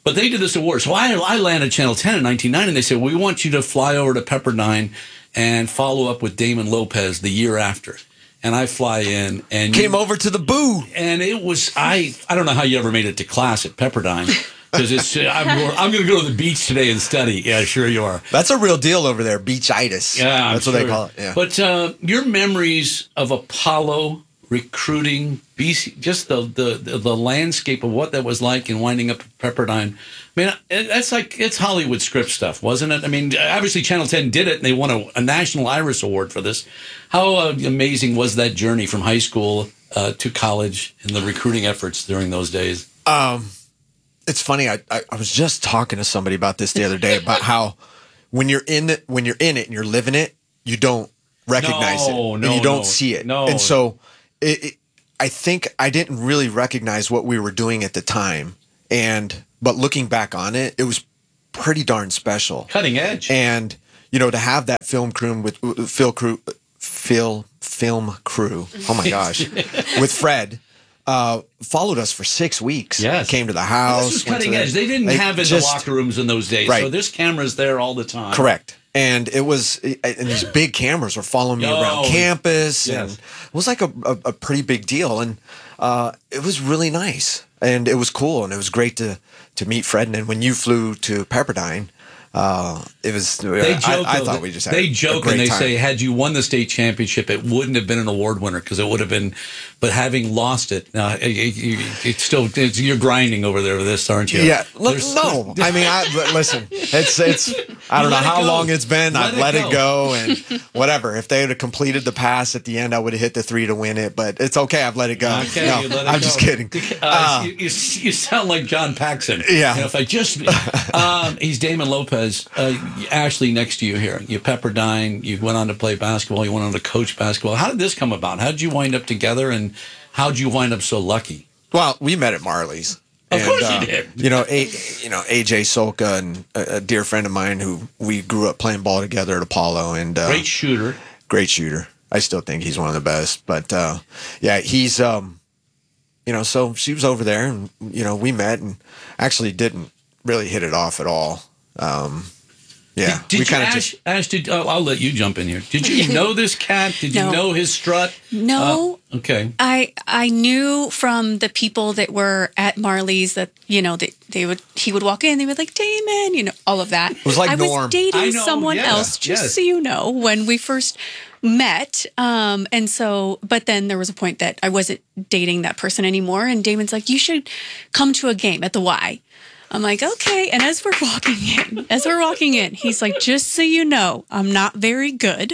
But they did this award. So I, I landed Channel ten in nineteen ninety, and they said, we want you to fly over to Pepperdine and follow up with Damon Lopez the year after. And I fly in and came you, over to the boo. And it was, I I don't know how you ever made it to class at Pepperdine. Because it's I'm, I'm going to go to the beach today and study. Yeah, sure you are. That's a real deal over there, beachitis. Yeah, I'm that's sure. what they call it. Yeah. But uh, your memories of Apollo recruiting, B C, just the, the the landscape of what that was like and winding up at Pepperdine. I mean, that's like, it's Hollywood script stuff, wasn't it? I mean, obviously Channel ten did it, and they won a, a National Iris Award for this. How uh, amazing was that journey from high school uh, to college and the recruiting efforts during those days? Um, it's funny. I, I I was just talking to somebody about this the other day about how when you're in it, when you're in it and you're living it, you don't recognize No, it, no, and you don't no, see it. no. And so, it, it, I think I didn't really recognize what we were doing at the time, and but looking back on it, it was pretty darn special, cutting edge, and you know, to have that film crew with uh, Phil crew, Phil film crew. Oh my gosh, with Fred. Uh, followed us for six weeks. Yes. Came to the house. This was went to cutting the- edge. They didn't they have it in just- the locker rooms in those days. Right. So there's cameras there all the time. Correct. And it was, and these big cameras were following me Oh, around campus, yes. and it was like a, a, a pretty big deal. And uh, it was really nice, and it was cool, and it was great to to meet Fred. And then when you flew to Pepperdine, uh, it was. They I, joke, I though, thought we just had they a, joke a great and they time. say, had you won the state championship, it wouldn't have been an award winner because it would have been. But having lost it, uh, it, it, it's still it's, you're grinding over there with this, aren't you? Yeah, look, There's- no. I mean, I but listen. It's it's. I don't You know let it how go. long it's been. Let I've it let go. it go, and whatever. If they would have completed the pass at the end, I would have hit the three to win it. But it's okay. I've let it go. Okay, no, you let it I'm go. just kidding. Uh, Uh, you, you, you sound like John Paxson. Yeah. You know, if I just, um, he's Damon Lopez. Uh, Ashley, next to you here. You Pepperdine. You went on to play basketball. You went on to coach basketball. How did this come about? How did you wind up together, and how did you wind up so lucky? Well, we met at Marley's. Of And, course uh, you did. You know, a, you know, A J Solka and a, a dear friend of mine who we grew up playing ball together at Apollo, and uh, Great shooter. great shooter. I still think he's one of the best. But uh, yeah, he's um, you know, so she was over there, and you know, we met and actually didn't really hit it off at all. Um, yeah, Did we you, kind of Ash, just Ash, did, oh, I'll let you jump in here. Did you know this cat? Did you No. know his strut? No. Uh, okay. I I knew from the people that were at Marley's that you know they, they would he would walk in, they would like Damon, you know, all of that. It was like I Norm. was dating I know, someone yeah, else, just yes. so you know, when we first met. Um, and so, but then there was a point that I wasn't dating that person anymore, and Damon's like, you should come to a game at the Y. I'm like, okay. And as we're walking in, as we're walking in, he's like, just so you know, I'm not very good.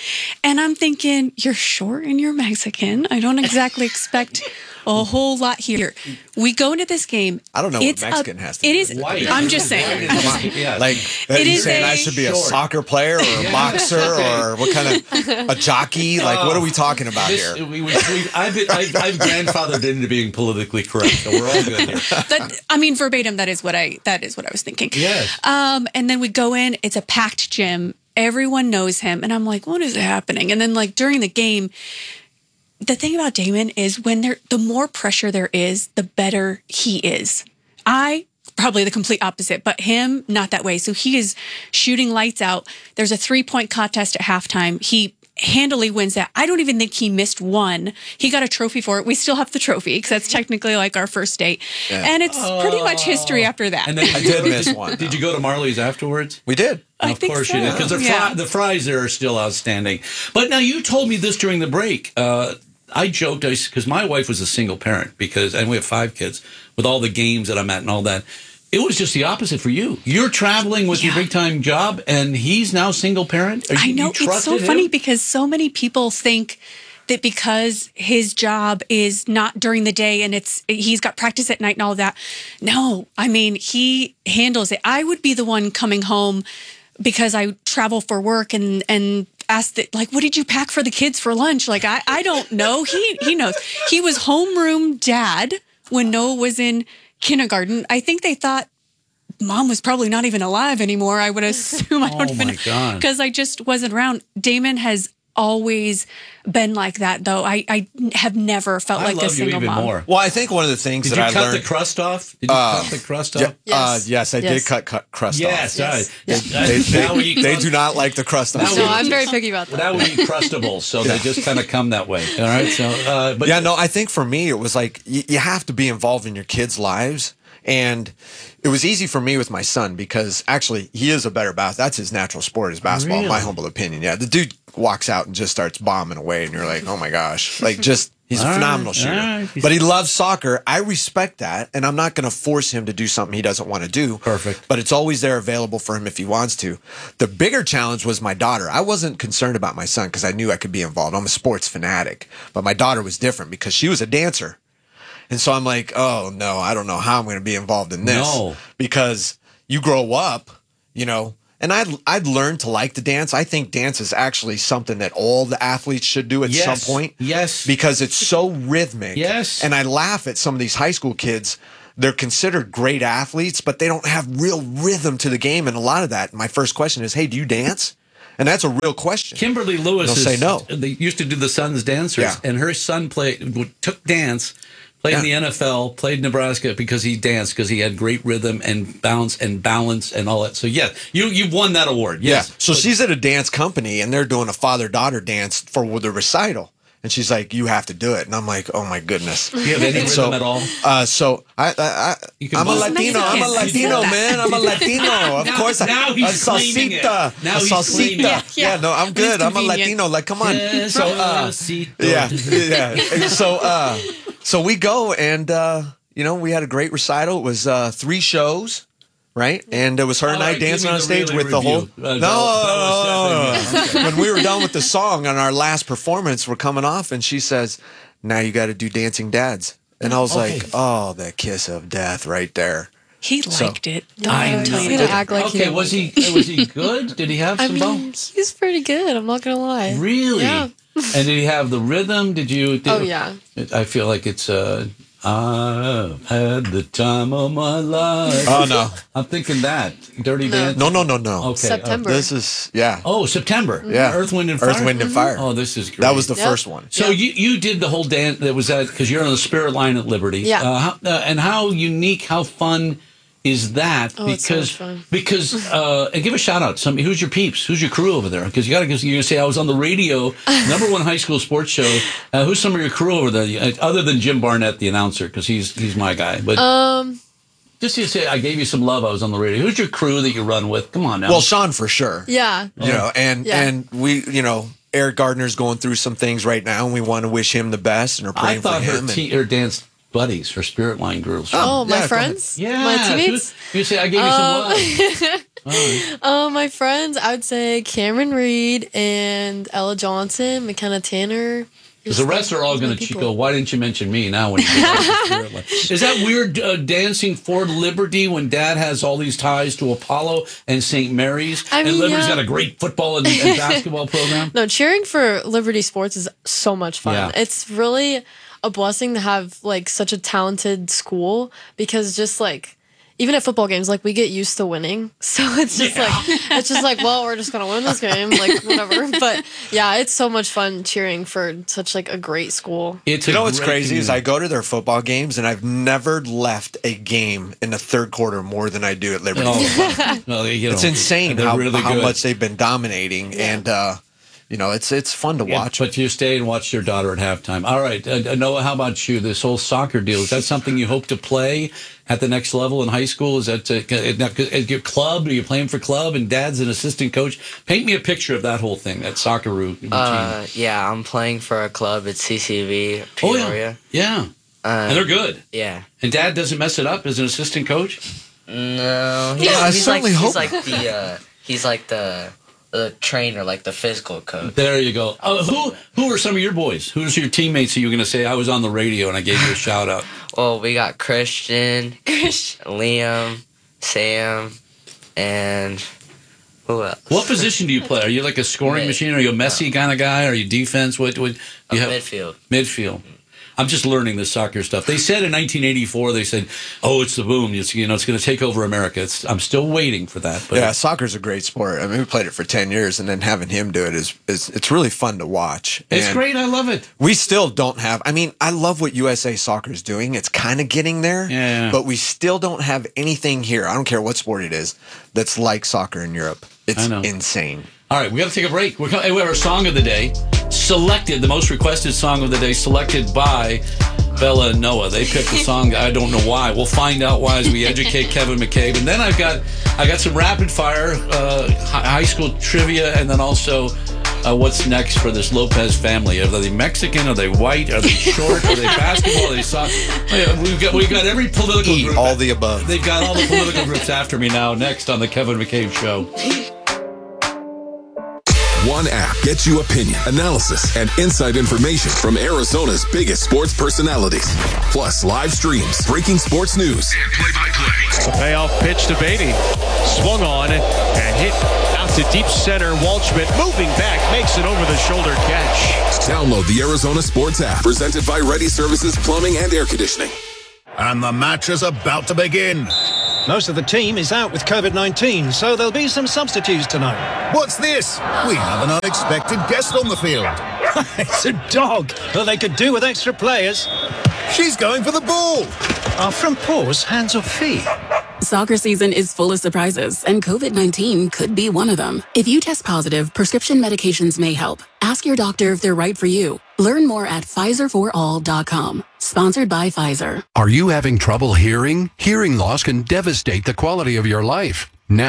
And I'm thinking, you're short and you're Mexican. I don't exactly expect a whole lot here. We go into this game. I don't know It's what a- Mexican has to It do is. with it. I'm just saying. Like, are It you is saying a- I should be a Short. soccer player or a boxer or what kind of a jockey? Like, what are we talking about This- here? we, we, we, I've, been, I've, I've grandfathered into being politically correct, so we're all good here. That, I mean, verbatim. That is what I. That is what I was thinking. Yes. Um, and then we go in. It's a packed gym. Everyone knows him, and I'm like, what is happening? And then, like during the game, the thing about Damon is when there, the more pressure there is, the better he is. I probably the complete opposite, but him not that way. So he is shooting lights out. There's a three point contest at halftime. He handily wins that. I don't even think he missed one. He got a trophy for it. We still have the trophy because that's technically like our first date, Yeah. and it's pretty much history after that. And then I did miss one. Did you go to Marley's afterwards? We did. I of think course so. you did, because the, fri- Yeah. the fries there are still outstanding. But now you told me this during the break. Uh, I joked because my wife was a single parent because, and we have five kids with all the games that I'm at and all that. It was just the opposite for you. You're traveling with your Yeah. big time job, and he's now single parent. Are I you- know you it's so trusted funny him? because so many people think that because his job is not during the day and it's he's got practice at night and all of that. No, I mean he handles it. I would be the one coming home because I travel for work and and ask that like, what did you pack for the kids for lunch? Like I I don't know. He he knows. He was homeroom dad when Noah was in kindergarten. I think they thought mom was probably not even alive anymore. I would assume. I don't Oh, even my God. because I just wasn't around. Damon has always been like that, though. I, I have never felt I like love a single you even mom. more. Well, I think one of the things Did that you I cut learned. the crust off? Did you Uh, cut the crust yeah, off? Uh, yes, I Yes. did cut, cut crust Yes, off. all right. They, Yeah. they, Now we eat they crust- do not like the crust on. Now No, we- I'm very picky about that. Now we eat Crustables, so Yeah. they just kind of come that way. All right, so uh, but yeah, no, I think for me it was like you, you have to be involved in your kids' lives, and it was easy for me with my son because actually he is a better bass. That's his natural sport is basketball, in my Really? humble opinion. Yeah, the dude walks out and just starts bombing away, and you're like, oh my gosh, like just. He's a All right, phenomenal all shooter, right. but he loves soccer. I respect that, and I'm not going to force him to do something he doesn't want to do. Perfect. But it's always there available for him if he wants to. The bigger challenge was my daughter. I wasn't concerned about my son because I knew I could be involved. I'm a sports fanatic, but my daughter was different because she was a dancer. And so I'm like, oh no, I don't know how I'm going to be involved in this. No. Because you grow up, you know, and I'd, I'd learned to like to dance. I think dance is actually something that all the athletes should do at Yes. some point. Yes. Because it's so rhythmic. Yes. And I laugh at some of these high school kids. They're considered great athletes, but they don't have real rhythm to the game. And a lot of that, my first question is, hey, do you dance? And that's a real question. Kimberly Lewis They'll is, say no. They used to do the Sons Dancers, Yeah. and her son played took dance, played in the Yeah. N F L, played Nebraska because he danced because he had great rhythm and bounce and balance and all that. So yeah, you you won that award. Yes. Yeah. So she's at a dance company and they're doing a father-daughter dance for the recital. And she's like, you have to do it. And I'm like, oh my goodness. Do you have any And rhythm at all? Uh, so I, I, I You can I'm a bust- Latino. I'm a Mexican. Latino, man. I'm a Latino. Of Now- course. I- now he's a claiming it. salsita. Now a he's salsita. claiming it. Yeah, Yeah. no, I'm But it's good. I'm a convenient. Latino. Like, come on. Yes, So, uh, Rosito. yeah, yeah. And so, uh, so we go and, uh, you know, we had a great recital. It was uh, three shows. Right, and it was her All and I right, give dancing me on the stage really with the whole. review. Uh, no, that was- no, no, no. When we were done with the song on our last performance, we're coming off, and she says, "Now you got to do Dancing Dads," and I was Okay. like, "Oh, the kiss of death right there." He So- liked it. Don't I even tell He's you gonna that. act like okay, he was he was he good? Did he have I some mean, bones? he's pretty good. I'm not gonna lie. Really? Yeah. And did he have the rhythm? Did you? Did, Oh, yeah. I feel like it's uh, I've had the time of my life. Oh no, I'm thinking that Dirty No. Dance. no, no, no, no. Okay. September. This is yeah, Oh, September. Yeah. Earth, Wind, and Fire. Earth, Wind, and Fire. Oh, this is great. That was the Yep. first one. So you you did the whole dance. That was that because you're on the Spirit line at Liberty. Yeah. Uh, how, uh, and how unique, how fun is that? Oh, it's so because much fun. because uh, and give a shout out. to Some who's your peeps? Who's your crew over there? Because you got to you're gonna say I was on the radio, number one high school sports show. Uh, who's some of your crew over there? Uh, Other than Jim Barnett, the announcer, because he's he's my guy. But Um, just to say, I gave you some love. I was on the radio. Who's your crew that you run with? Come on now. Well, Sean for sure. yeah. You know, and Yeah. and we, you know, Eric Gardner's going through some things right now, and we want to wish him the best, and are I praying thought for her him. and- te- her dance buddies, her Spirit line girls. Oh, my yeah, go friends? Yeah, My teammates? You, you say I gave you some Um, love. All right. Uh, my friends, I would say Cameron Reed and Ella Johnson, McKenna Tanner. Because the rest are all going to go, why didn't you mention me now? When you get out of the Spirit line? Is that weird uh, dancing for Liberty when Dad has all these ties to Apollo and Saint Mary's? I and mean, Liberty's yeah. got a great football and, and basketball program? No, cheering for Liberty Sports is so much fun. Yeah. It's really a blessing to have like such a talented school because just like even at football games, like we get used to winning. So it's just like it's just like, well, we're just gonna win this game, like whatever. But yeah, it's so much fun cheering for such like a great school. It's You a know what's great crazy is I community. go to their football games and I've never left a game in the third quarter more than I do at Liberty. Oh, well, you know, it's insane they're how, really how good. much they've been dominating, and uh, you know it's it's fun to Yeah, watch. but you stay and watch your daughter at halftime. All right, uh, Noah, how about you? This whole soccer deal, is that something you hope to play at the next level in high school? Is that uh, at your club? Are you playing for club and Dad's an assistant coach? Paint me a picture of that whole thing, that soccer routine. Uh, yeah, I'm playing for a club at C C V oh, Peoria. yeah. Yeah. Uh, And they're good. Yeah. And Dad doesn't mess it up as an assistant coach? No, he's, Yeah, I he's like certainly he's hope like the uh, he's like the the trainer, like the physical coach. There you go. Uh, who who are some of your boys? Who's your teammates that you're going to say, I was on the radio and I gave you a shout out? Well, we got Christian, Liam, Sam, and who else? What position do you play? Are you like a scoring Mid. machine? Are you a messy kind of guy? Are you defense? What would Uh, you have? midfield. Midfield. I'm just learning this soccer stuff. They said in nineteen eighty-four, they said, "Oh, it's the boom. It's you know, it's going to take over America." It's, I'm still waiting for that. But yeah, soccer's a great sport. I mean, we played it for ten years, and then having him do it is is it's really fun to watch. It's and great. I love it. We still don't have. I mean, I love what U S A Soccer is doing. It's kind of getting there, yeah. But we still don't have anything here. I don't care what sport it is that's like soccer in Europe. It's insane. All right, we got to take a break. We're we have our song of the day selected, the most requested song of the day, selected by Bella and Noah. They picked the song. I don't know why. We'll find out why as we educate Kevin McCabe. And then I've got I got some rapid fire uh, high school trivia, and then also uh, what's next for this Lopez family. Are they Mexican? Are they white? Are they short? Are they basketball? Are they soccer? We've got we've got every political Eat group. all the above. They've got all the political groups after me now. Next on the Kevin McCabe Show. One app gets you opinion, analysis, and inside information from Arizona's biggest sports personalities. Plus live streams, breaking sports news, and play-by-play. A payoff pitch to Beatty. Swung on and hit out to deep center. Waldschmidt moving back, makes an over-the-shoulder catch. Download the Arizona Sports app, presented by Ready Services Plumbing and Air Conditioning. And the match is about to begin. Most of the team is out with COVID nineteen, so there'll be some substitutes tonight. What's this? We have an unexpected guest on the field. It's a dog. Well, they could do with extra players. She's going for the ball. Are front paws hands or feet? Soccer season is full of surprises, and COVID nineteen could be one of them. If you test positive, prescription medications may help. Ask your doctor if they're right for you. Learn more at Pfizer for all dot com. Sponsored by Pfizer. Are you having trouble hearing? Hearing loss can devastate the quality of your life.